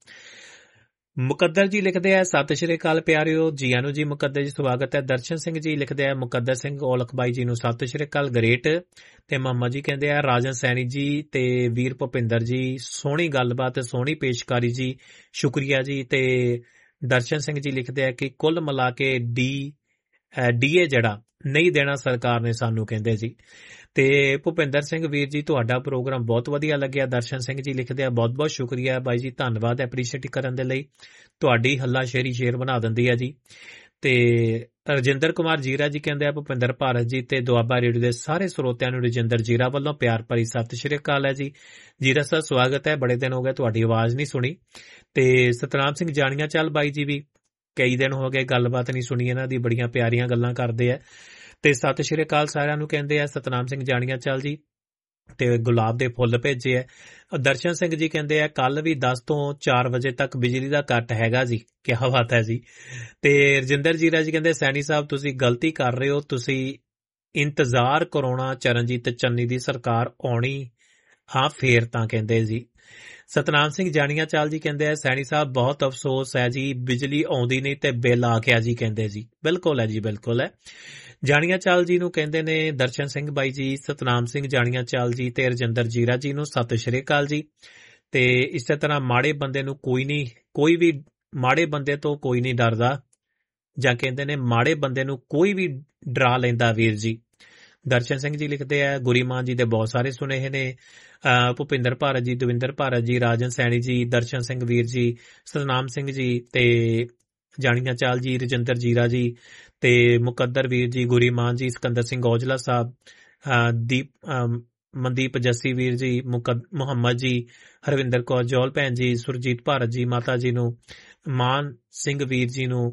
ਮੁਕੱਦਰ ਜੀ ਲਿਖਦੇ ਆ ਸਤਿ ਸ਼੍ਰੀ ਅਕਾਲ ਪਿਆਰਿਓ, ਜੀਆਂ ਨੂੰ ਜੀ। ਮੁਕੱਦਰ ਜੀ ਸਵਾਗਤ ਹੈ। ਦਰਸ਼ਨ ਸਿੰਘ ਜੀ ਲਿਖਦੇ ਆ ਮੁਕੱਦਰ ਸਿੰਘ ਔਲਖ ਬਾਈ ਜੀ ਨੂੰ ਸਤਿ ਸ਼੍ਰੀ ਅਕਾਲ, ਗ੍ਰੇਟ। ਤੇ ਮੁਹੰਮਦ ਜੀ ਕਹਿੰਦੇ ਆ ਰਾਜਨ ਸੈਣੀ ਜੀ ਤੇ ਵੀਰ ਭੁਪਿੰਦਰ ਜੀ ਸੋਹਣੀ ਗੱਲਬਾਤ, ਸੋਹਣੀ ਪੇਸ਼ਕਾਰੀ ਜੀ, ਸ਼ੁਕਰੀਆ ਜੀ। ਤੇ ਦਰਸ਼ਨ ਸਿੰਘ ਜੀ ਲਿਖਦੇ ਆ ਕਿ ਕੁੱਲ ਮਿਲਾ ਕੇ ਡੀ ਡੀਏ ਜਿਹੜਾ ਨਹੀਂ ਦੇਣਾ ਸਰਕਾਰ ਨੇ ਸਾਨੂੰ, ਕਹਿੰਦੇ ਜੀ। ਤੇ ਭੁਪਿੰਦਰ ਸਿੰਘ ਵੀਰ ਜੀ ਤੁਹਾਡਾ ਪ੍ਰੋਗਰਾਮ ਬਹੁਤ ਵਧੀਆ ਲੱਗਿਆ। ਦਰਸ਼ਨ ਸਿੰਘ ਜੀ ਲਿਖਦੇ ਆ ਬਹੁਤ ਬਹੁਤ ਸ਼ੁਕਰੀਆ ਬਾਈ ਜੀ, ਧੰਨਵਾਦ ਐਪਰੀਸ਼ੀਏਟ ਕਰਨ ਦੇ ਲਈ। ਤੁਹਾਡੀ ਹੱਲਾ ਸ਼ੇਰੀ ਸ਼ੇਰ ਬਣਾ ਦਿੰਦੀ ਹੈ ਜੀ। ਤੇ ਰਜਿੰਦਰ ਕੁਮਾਰ ਜੀਰਾ ਜੀ ਕਹਿੰਦੇ ਆ ਭੁਪਿੰਦਰ ਭਾਰਤ ਜੀ ਤੇ ਦੁਆਬਾ ਰੇਡੀਓ ਦੇ ਸਾਰੇ ਸਰੋਤਿਆਂ ਨੂੰ ਰਜਿੰਦਰ ਜੀਰਾ ਵੱਲੋਂ ਪਿਆਰ ਭਰੀ ਸਤਿ ਸ਼੍ਰੀ ਅਕਾਲ ਹੈ ਜੀ। ਜੀਰਾ ਸਾਹਿਬ ਸਵਾਗਤ ਹੈ, ਬੜੇ ਦਿਨ ਹੋ ਗਏ ਤੁਹਾਡੀ ਆਵਾਜ਼ ਨਹੀਂ ਸੁਣੀ। ਤੇ ਸਤਨਾਮ ਸਿੰਘ ਜਾਣੀਆਂ ਚੱਲ ਬਾਈ ਜੀ ਵੀ ਕਈ ਦਿਨ ਹੋ ਗਏ ਗੱਲਬਾਤ ਨਹੀਂ ਸੁਣੀ ਇਹਨਾਂ ਦੀ, ਬੜੀਆਂ ਪਿਆਰੀਆਂ ਗੱਲਾਂ ਕਰਦੇ ਆ। ਤੇ ਸਤਿ ਸ਼੍ਰੀ ਅਕਾਲ ਸਾਰਿਆਂ ਨੂੰ ਕਹਿੰਦੇ ਆ ਸਤਨਾਮ ਸਿੰਘ ਜਾਣੀਆਂ ਚੱਲ ਜੀ। ਤੇ ਗੁਲਾਬ ਦੇ ਫੁੱਲ ਭੇਜੇ ਆ। ਦਰਸ਼ਨ ਸਿੰਘ ਜੀ ਕਹਿੰਦੇ ਆ ਕੱਲ ਵੀ ਦਸ ਤੋਂ ਚਾਰ ਵਜੇ ਤੱਕ ਬਿਜਲੀ ਦਾ ਕੱਟ ਹੈਗਾ ਜੀ, ਕਿਆ ਬਾਤ ਹੈ ਜੀ। ਤੇ ਰਜਿੰਦਰ ਜੀਰਾ ਜੀ ਕਹਿੰਦੇ ਸੈਣੀ ਸਾਹਿਬ ਤੁਸੀਂ ਗਲਤੀ ਕਰ ਰਹੇ ਹੋ, ਤੁਸੀਂ ਇੰਤਜ਼ਾਰ ਕਰਾਉਣਾ ਚਰਨਜੀਤ ਚੰਨੀ ਦੀ ਸਰਕਾਰ ਆਉਣੀ ਹਾਂ ਫੇਰ ਤਾਂ, ਕਹਿੰਦੇ ਜੀ। ਸਤਨਾਮ ਸਿੰਘ ਜਾਣੀਆਂ ਚਾਲ ਜੀ ਕਹਿੰਦੇ ਆ ਸੈਣੀ ਸਾਹਿਬ ਬਹੁਤ ਅਫਸੋਸ ਹੈ ਜੀ, ਬਿਜਲੀ ਆਉਂਦੀ ਨਹੀਂ ਤੇ ਬਿੱਲ ਆ ਗਿਆ ਜੀ, ਕਹਿੰਦੇ ਜੀ। ਬਿਲਕੁਲ ਹੈ ਜੀ, ਬਿਲਕੁਲ ਹੈ। ਜਾਣੀਆਂ ਚਾਲ ਜੀ ਨੂੰ ਕਹਿੰਦੇ ਨੇ ਦਰਸ਼ਨ ਸਿੰਘ ਬਾਈ ਜੀ, ਸਤਨਾਮ ਸਿੰਘ ਜਾਣੀਆਂ ਚਾਲ ਜੀ ਤੇ ਰਜਿੰਦਰ ਜੀਰਾ ਜੀ ਨੂੰ ਸਤਿ ਸ਼੍ਰੀ ਅਕਾਲ ਜੀ। ਤੇ ਇਸੇ ਤਰ੍ਹਾਂ ਮਾੜੇ ਬੰਦੇ ਨੂੰ ਕੋਈ ਨਹੀਂ, ਕੋਈ ਵੀ ਮਾੜੇ ਬੰਦੇ ਤੋਂ ਕੋਈ ਨਹੀਂ ਡਰਦਾ, ਜਾਂ ਕਹਿੰਦੇ ਨੇ ਮਾੜੇ ਬੰਦੇ ਨੂੰ ਕੋਈ ਵੀ ਡਰਾ ਲੈਂਦਾ ਵੀਰ ਜੀ। ਦਰਸ਼ਨ ਸਿੰਘ ਜੀ ਲਿਖਦੇ ਆ ਗੁਰੀਮਾਨ ਜੀ ਦੇ ਬਹੁਤ ਸਾਰੇ ਸੁਨੇਹੇ ਨੇ। ਭੁਪਿੰਦਰ ਭਾਰਤ ਜੀ, ਦਵਿੰਦਰ ਭਾਰਤ ਜੀ, ਰਾਜਨ ਸੈਣੀ ਜੀ, ਦਰਸ਼ਨ ਸਿੰਘ ਵੀਰ ਜੀ, ਸਤਨਾਮ ਸਿੰਘ ਜੀ ਤੇ ਜਾਣੀਆਂ ਚਾਲ ਜੀ, ਰਜਿੰਦਰ ਜੀਰਾ ਜੀ ਤੇ ਮੁਕੱਦਰ ਵੀਰ ਜੀ, ਗੁਰੀਮਾਨ ਜੀ, ਸਿਕੰਦਰ ਸਿੰਘ ਔਜਲਾ ਸਾਹਿਬ, ਦੀਪ ਮਨਦੀਪ ਜੱਸੀ ਵੀਰ ਜੀ, ਮੁਹੰਮਦ ਜੀ, ਹਰਵਿੰਦਰ ਕੌਰ ਜੌਲ ਭੈਣ ਜੀ, ਸੁਰਜੀਤ ਭਾਰਤ ਜੀ, ਮਾਤਾ ਜੀ ਨੂੰ, ਮਾਨ ਸਿੰਘ ਵੀਰ ਜੀ ਨੂੰ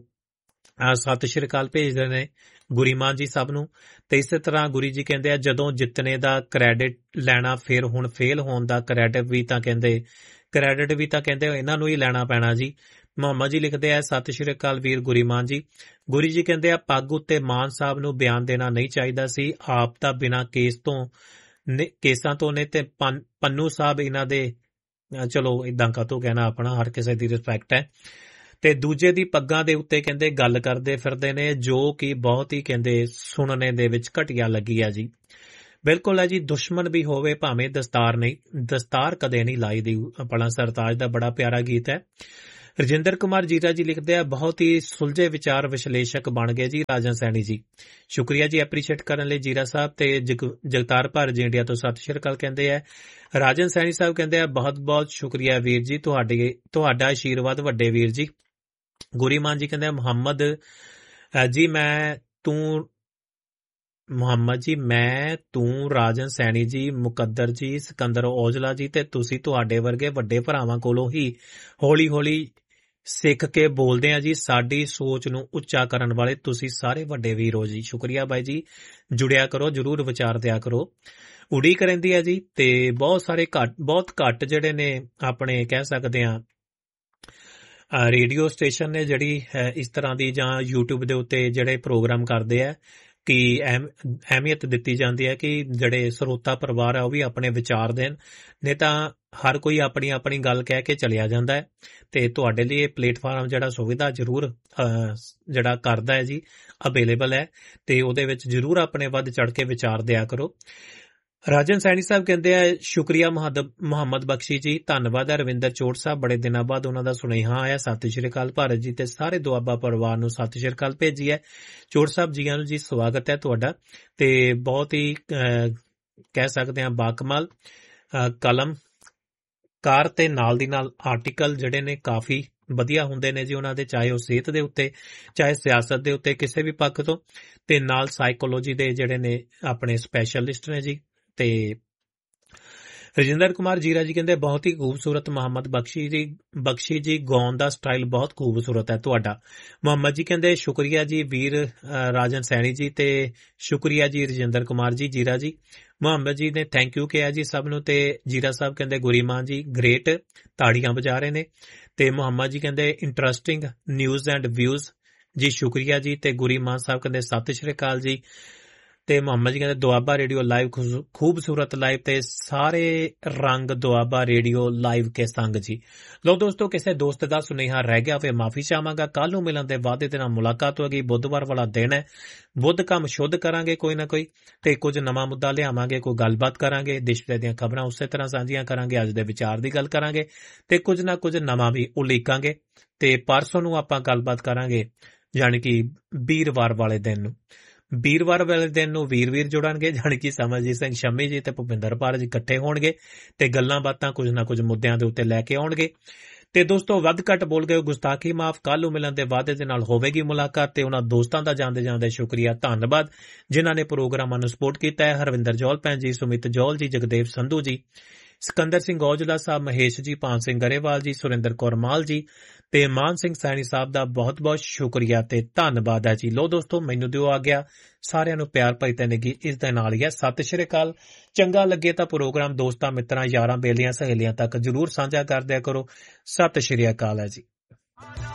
ਸਤਿ ਸ਼੍ਰੀ ਅਕਾਲ ਭੇਜਦੇ ਨੇ, ਗੁਰੀਮਾਨ ਜੀ ਸਭ ਨੂੰ। ਤੇ ਇਸੇ ਤਰ੍ਹਾਂ ਗੁਰੀ ਜੀ ਕਹਿੰਦੇ ਆ ਜਦੋਂ ਜਿੱਤਣੇ ਦਾ ਕ੍ਰੈਡਿਟ ਲੈਣਾ ਫਿਰ ਹੁਣ ਫੇਲ ਹੋਣ ਦਾ ਕ੍ਰੈਡਿਟ ਵੀ ਤਾਂ ਕਹਿੰਦੇ ਕ੍ਰੈਡਿਟ ਵੀ ਤਾਂ ਕਹਿੰਦੇ ਇਹਨਾਂ ਨੂੰ ਹੀ ਲੈਣਾ ਪੈਣਾ ਜੀ। ਮੁਹੰਮਦ ਜੀ ਲਿਖਦੇ ਆ ਸਤਿ ਸ਼੍ਰੀ ਅਕਾਲ ਵੀਰ ਗੁਰੀਮਾਨ ਜੀ। ਗੁਰੀ ਜੀ ਕਹਿੰਦੇ ਆ ਪੱਗ ਉੱਤੇ ਮਾਨ ਸਾਹਿਬ ਨੂੰ ਬਿਆਨ ਦੇਣਾ ਨਹੀਂ ਚਾਹੀਦਾ ਸੀ, ਆਪ ਤਾਂ ਬਿਨਾਂ ਕੇਸ ਤੋਂ ਕੇਸਾਂ ਤੋਂ ਨੇ ਤੇ ਪੰਨੂ ਸਾਹਿਬ ਇਹਨਾਂ ਦੇ ਚਲੋ ਇਦਾਂ ਕਾਹਤੋਂ ਕਹਿਣਾ, ਆਪਣਾ ਹਰ ਕਿਸੇ ਦੀ ਰਿਸਪੈਕਟ ਹੈ। ਤੇ ਦੂਜੇ ਦੀ ਪੱਗਾਂ ਦੇ ਉੱਤੇ ਕਹਿੰਦੇ ਗੱਲ ਕਰਦੇ ਫਿਰਦੇ ਨੇ, ਜੋ ਕਿ ਬਹੁਤ ਹੀ ਕਹਿੰਦੇ ਸੁਣਨੇ ਦੇ ਵਿੱਚ ਘਟੀਆ ਲੱਗੀ ਆ ਜੀ। ਬਿਲਕੁਲ ਹੈ ਜੀ, ਦੁਸ਼ਮਣ ਵੀ ਹੋਵੇ ਭਾਵੇਂ ਦਸਤਾਰ ਨਹੀਂ, ਦਸਤਾਰ ਕਦੇ ਨਹੀਂ ਲਾਈ ਦੀ। ਆਪਣਾ ਸਰਤਾਜ ਦਾ ਬੜਾ ਪਿਆਰਾ ਗੀਤ ਹੈ। ਰਜਿੰਦਰ ਕੁਮਾਰ ਜੀਰਾ ਜੀ ਲਿਖਦੇ ਆ, ਬਹੁਤ ਹੀ ਸੁਲਝੇ ਵਿਚਾਰ ਵਿਸ਼ਲੇਸ਼ਕ ਬਣ ਗਏ ਜੀ ਰਾਜਨ ਸੈਣੀ ਜੀ। ਸ਼ੁਕਰੀਆ ਜੀ ਐਪਰੀਸ਼ੀਏਟ ਕਰਨ ਲਈ ਜੀਰਾ ਸਾਹਿਬ। ਤੇ ਜਗਤਾਰ ਭਾਰਤ ਇੰਡੀਆ ਤੋਂ ਸਤਿ ਸ਼੍ਰੀ ਅਕਾਲ ਕਹਿੰਦੇ ਆ। ਰਾਜਨ ਸੈਣੀ ਸਾਹਿਬ ਕਹਿੰਦੇ ਆ, ਬਹੁਤ ਬਹੁਤ ਸ਼ੁਕਰੀਆ ਵੀਰ ਜੀ, ਤੁਹਾਡੇ ਤੁਹਾਡਾ ਆਸ਼ੀਰਵਾਦ ਵੱਡੇ ਵੀਰ ਜੀ। ਗੁਰੀਮਾਨ ਜੀ ਕਹਿੰਦੇ ਆ, ਮੁਹੰਮਦ ਜੀ ਮੈਂ ਤੂੰ ਮੁਹੰਮਦ ਜੀ ਮੈਂ ਤੂੰ ਰਾਜਨ ਸੈਣੀ ਜੀ, ਮੁਕੱਦਰ ਜੀ, ਸਿਕੰਦਰ ਔਜਲਾ ਜੀ ਤੇ ਤੁਸੀਂ ਤੁਹਾਡੇ ਵਰਗੇ ਵੱਡੇ ਭਰਾਵਾਂ ਕੋਲੋਂ ਹੀ ਹੌਲੀ ਹੌਲੀ ਸਿੱਖ ਕੇ ਬੋਲਦੇ ਆ ਜੀ। ਸਾਡੀ ਸੋਚ ਨੂੰ ਉੱਚਾ ਕਰਨ ਵਾਲੇ ਤੁਸੀਂ ਸਾਰੇ ਵੱਡੇ ਵੀਰ ਹੋ ਜੀ। ਸ਼ੁਕਰੀਆ ਬਾਈ ਜੀ, ਜੁੜਿਆ ਕਰੋ, ਜਰੂਰ ਵਿਚਾਰ ਦਿਆ ਕਰੋ। ਉਡੀਕ ਰਹਿੰਦੀ ਆ ਜੀ। ਤੇ ਬਹੁਤ ਸਾਰੇ ਘੱਟ ਬਹੁਤ ਘੱਟ ਜਿਹੜੇ ਨੇ ਆਪਣੇ ਕਹਿ ਸਕਦੇ ਆ ਰੇਡੀਓ ਸਟੇਸ਼ਨ ਨੇ ਜਿਹੜੀ ਇਸ ਤਰ੍ਹਾਂ ਦੀ ਜਾਂ ਯੂਟਿਊਬ ਦੇ ਉੱਤੇ ਜਿਹੜੇ ਪ੍ਰੋਗਰਾਮ ਕਰਦੇ ਆ ਕਿ ਅਹਿਮੀਅਤ ਦਿੱਤੀ ਜਾਂਦੀ ਹੈ ਕਿ ਜਿਹੜੇ ਸਰੋਤਾ ਪਰਿਵਾਰ ਆ ਉਹ ਵੀ ਆਪਣੇ ਵਿਚਾਰ ਦੇਣ, ਨਹੀਂ ਤਾਂ ਹਰ ਕੋਈ ਆਪਣੀ ਆਪਣੀ ਗੱਲ ਕਹਿ ਕੇ ਚਲਿਆ ਜਾਂਦਾ ਹੈ। ਤੇ ਤੁਹਾਡੇ ਲਈ ਇਹ ਪਲੇਟਫਾਰਮ ਜਿਹੜਾ ਸੁਵਿਧਾ ਜ਼ਰੂਰ ਜਿਹੜਾ ਕਰਦਾ ਹੈ ਜੀ, ਅਵੇਲੇਬਲ ਹੈ। ਤੇ ਉਹਦੇ ਵਿੱਚ ਜ਼ਰੂਰ ਆਪਣੇ ਵੱਧ ਚੜ ਕੇ ਵਿਚਾਰ ਦਿਆ ਕਰੋ। ਰਾਜਨ ਸੈਣੀ ਸਾਹਿਬ ਕਹਿੰਦੇ ਆ, ਸ਼ੁਕਰੀਆ ਮੁਹੰਮਦ ਬਖਸ਼ੀ ਜੀ, ਧੰਨਵਾਦ ਹੈ। ਰਵਿੰਦਰ ਚੋਟ ਸਾਹਿਬ, ਬੜੇ ਦਿਨਾਂ ਬਾਅਦ ਉਹਨਾਂ ਦਾ ਸੁਨੇਹਾ ਆਇਆ। ਸਤਿ ਸ਼੍ਰੀ ਅਕਾਲ ਭਾਰਤ ਜੀ ਤੇ ਸਾਰੇ ਦੁਆਬਾ ਪਰਿਵਾਰ ਨੂੰ ਸਤਿ ਸ਼੍ਰੀ ਅਕਾਲ ਭੇਜੀ ਹੈ। ਚੋਟ ਸਾਹਿਬ ਜੀਆਂ ਨੂੰ ਜੀ, ਸਵਾਗਤ ਹੈ ਤੁਹਾਡਾ। ਤੇ ਬਹੁਤ ਹੀ ਕਹਿ ਸਕਦੇ ਹਾਂ ਬਾਕਮਾਲ ਕਲਮ ਕਾਰ ਤੇ ਨਾਲ ਦੀ ਨਾਲ ਆਰਟੀਕਲ ਜਿਹੜੇ ਨੇ ਕਾਫੀ ਵਧੀਆ ਹੁੰਦੇ ਨੇ ਜੀ ਉਹਨਾਂ ਦੇ, ਚਾਹੇ ਉਹ ਸਿਹਤ ਦੇ ਉੱਤੇ, ਚਾਹੇ ਸਿਆਸਤ ਦੇ ਉੱਤੇ, ਕਿਸੇ ਵੀ ਪੱਖ ਤੋਂ। ਤੇ ਨਾਲ ਸਾਈਕੋਲੋਜੀ ਦੇ ਜਿਹੜੇ ਨੇ ਆਪਣੇ ਸਪੈਸ਼ਲਿਸਟ ਨੇ ਜੀ। ਤੇ ਰਜਿੰਦਰ ਕੁਮਾਰ ਜੀਰਾ ਜੀ ਕਹਿੰਦੇ, ਬਹੁਤ ਹੀ ਖੂਬਸੂਰਤ ਮੁਹੰਮਦ ਬਖਸ਼ੀ ਜੀ ਬਖਸ਼ੀ ਜੀ ਗਾਉਣ ਦਾ ਸਟਾਈਲ ਬਹੁਤ ਖੂਬਸੂਰਤ ਹੈ ਤੁਹਾਡਾ। ਮੁਹੰਮਦ ਜੀ ਕਹਿੰਦੇ, ਸ਼ੁਕਰੀਆ ਜੀ ਵੀਰ ਰਾਜਨ ਸੈਣੀ ਜੀ, ਤੇ ਸ਼ੁਕਰੀਆ ਜੀ ਰਜਿੰਦਰ ਕੁਮਾਰ ਜੀ ਜੀਰਾ ਜੀ। ਮੁਹੰਮਦ ਜੀ ਨੇ ਥੈਂਕ ਯੂ ਕਿਹਾ ਜੀ ਸਭ ਨੂੰ। ਤੇ ਜੀਰਾ ਸਾਹਿਬ ਕਹਿੰਦੇ, ਗੁਰੀਮਾਨ ਜੀ ਗ੍ਰੇਟ, ਤਾੜੀਆਂ ਵਜਾ ਰਹੇ ਨੇ। ਤੇ ਮੁਹੰਮਦ ਜੀ ਕਹਿੰਦੇ, ਇੰਟਰਸਟਿੰਗ ਨਿਊਜ਼ ਐਂਡ ਵਿਊਜ਼ ਜੀ, ਸ਼ੁਕਰੀਆ ਜੀ। ਤੇ ਗੁਰੀਮਾਨ ਸਾਹਿਬ ਕਹਿੰਦੇ, ਸਤਿ ਸ਼੍ਰੀ ਅਕਾਲ ਜੀ। ਤੇ ਮੁਹੰਮਦ ਜੀ ਕਹਿੰਦੇ, ਦੁਆਬਾ ਰੇਡੀਓ ਲਾਈਵ ਖੂਬਸੂਰਤ ਲਾਈਵ ਤੇ ਸਾਰੇ ਰੰਗ ਦੁਆਬਾ ਰੇਡੀਓ ਲਾਈਵ ਕੇ ਸੰਗ ਜੀ। ਲੋ ਦੋਸਤੋ, ਕਿਸੇ ਦੋਸਤ ਦਾ ਸੁਨੇਹਾ ਰਹਿ ਗਿਆ ਹੋਵੇ ਮਾਫੀ ਚਾਹਾਂਗਾ। ਕੱਲ ਨੂੰ ਮਿਲਣ ਦੇ ਵਾਅਦੇ ਦੇ ਨਾਲ ਮੁਲਾਕਾਤ ਹੋਏਗੀ। ਬੁੱਧਵਾਰ ਵਾਲਾ ਦਿਨ ਹੈ, ਬੁੱਧ ਕੰਮ ਸ਼ੁੱਧ ਕਰਾਂਗੇ ਕੋਈ ਨਾ ਕੋਈ, ਤੇ ਕੁਝ ਨਵਾਂ ਮੁੱਦਾ ਲਿਆਵਾਂਗੇ, ਕੋਈ ਗੱਲਬਾਤ ਕਰਾਂਗੇ, ਦੇਸ਼ ਦੀਆਂ ਖਬਰਾਂ ਉਸੇ ਤਰ੍ਹਾਂ ਸਾਂਝੀਆਂ ਕਰਾਂਗੇ, ਅੱਜ ਦੇ ਵਿਚਾਰ ਦੀ ਗੱਲ ਕਰਾਂਗੇ, ਤੇ ਕੁਝ ਨਾ ਕੁਝ ਨਵਾਂ ਵੀ ਉਲੀਕਾਂਗੇ। ਤੇ ਪਰਸੋਂ ਨੂੰ ਆਪਾਂ ਗੱਲਬਾਤ ਕਰਾਂਗੇ, ਯਾਨੀ ਕਿ ਵੀਰਵਾਰ ਵਾਲੇ ਦਿਨ ਨੂੰ। ਵੀਰਵਾਰ ਵਾਲੇ ਦਿਨ ਨੂੰ ਵੀਰ ਵੀਰ ਜੁੜਨਗੇ, ਜਾਣੀ ਕਿ ਸਮਰਜੀਤ ਸਿੰਘ ਸ਼ੰਮੀ ਜੀ ਤੇ ਭੁਪਿੰਦਰ ਪਾਲ ਜੀ ਇਕੱਠੇ ਹੋਣਗੇ ਤੇ ਗੱਲਾਂ ਬਾਤਾਂ ਕੁਝ ਨਾ ਕੁਝ ਮੁੱਦਿਆਂ ਦੇ ਉੱਤੇ ਲੈ ਕੇ ਆਉਣਗੇ। ਤੇ ਦੋਸਤੋ, ਵੱਧ ਘੱਟ ਬੋਲ ਗਏ, ਗੁਸਤਾਖੀ ਮਾਫ। ਕੱਲ ਨੂੰ ਮਿਲਣ ਦੇ ਵਾਅਦੇ ਦੇ ਨਾਲ ਹੋਵੇਗੀ ਮੁਲਾਕਾਤ। ਤੇ ਉਹਨਾਂ ਦੋਸਤਾਂ ਦਾ ਜਾਂਦੇ ਜਾਂਦੇ ਸ਼ੁਕਰੀਆ, ਧੰਨਵਾਦ ਜਿਨ੍ਹਾਂ ਨੇ ਪ੍ਰੋਗਰਾਮਾਂ ਨੂੰ ਸਪੋਰਟ ਕੀਤਾ ਹੈ। ਹਰਵਿੰਦਰ ਜੌਲ ਭੈਣ ਜੀ, ਸੁਮਿਤ ਜੌਲ ਜੀ, ਜਗਦੇਵ ਸੰਧੂ ਜੀ, ਸਿਕੰਦਰ ਸਿੰਘ ਔਜਲਾ ਸਾਹਿਬ, ਮਹੇਸ਼ ਜੀ, ਪਾਨ ਸਿੰਘ ਗਰੇਵਾਲ ਜੀ, ਸੁਰਿੰਦਰ ਕੌਰ ਮਾਲ ਜੀ ਤੇ ਮਾਨ ਸਿੰਘ ਸੈਣੀ ਸਾਹਿਬ ਦਾ ਬਹੁਤ ਬਹੁਤ ਸ਼ੁਕਰੀਆ ਤੇ ਧੰਨਵਾਦ ਹੈ ਜੀ। ਲੋ ਦੋਸਤੋ, ਮੈਨੂੰ ਦਿਓ ਆ ਗਿਆ। ਸਾਰਿਆਂ ਨੂੰ ਪਿਆਰ ਭਰੀ ਤੈਨਗੀ ਇਸ ਦੇ ਨਾਲ ਹੀ ਹੈ। ਸਤਿ ਸ਼੍ਰੀ ਅਕਾਲ। ਚੰਗਾ ਲੱਗੇ ਤਾਂ ਪ੍ਰੋਗਰਾਮ ਦੋਸਤਾਂ ਮਿੱਤਰਾਂ ਯਾਰਾਂ ਬੇਲੀਆਂ ਸਹੇਲੀਆਂ ਤੱਕ ਜ਼ਰੂਰ ਸਾਂਝਾ ਕਰ ਦਿਆ ਕਰੋ। ਸਤਿ ਸ਼੍ਰੀ ਅਕਾਲ ਹੈ ਜੀ।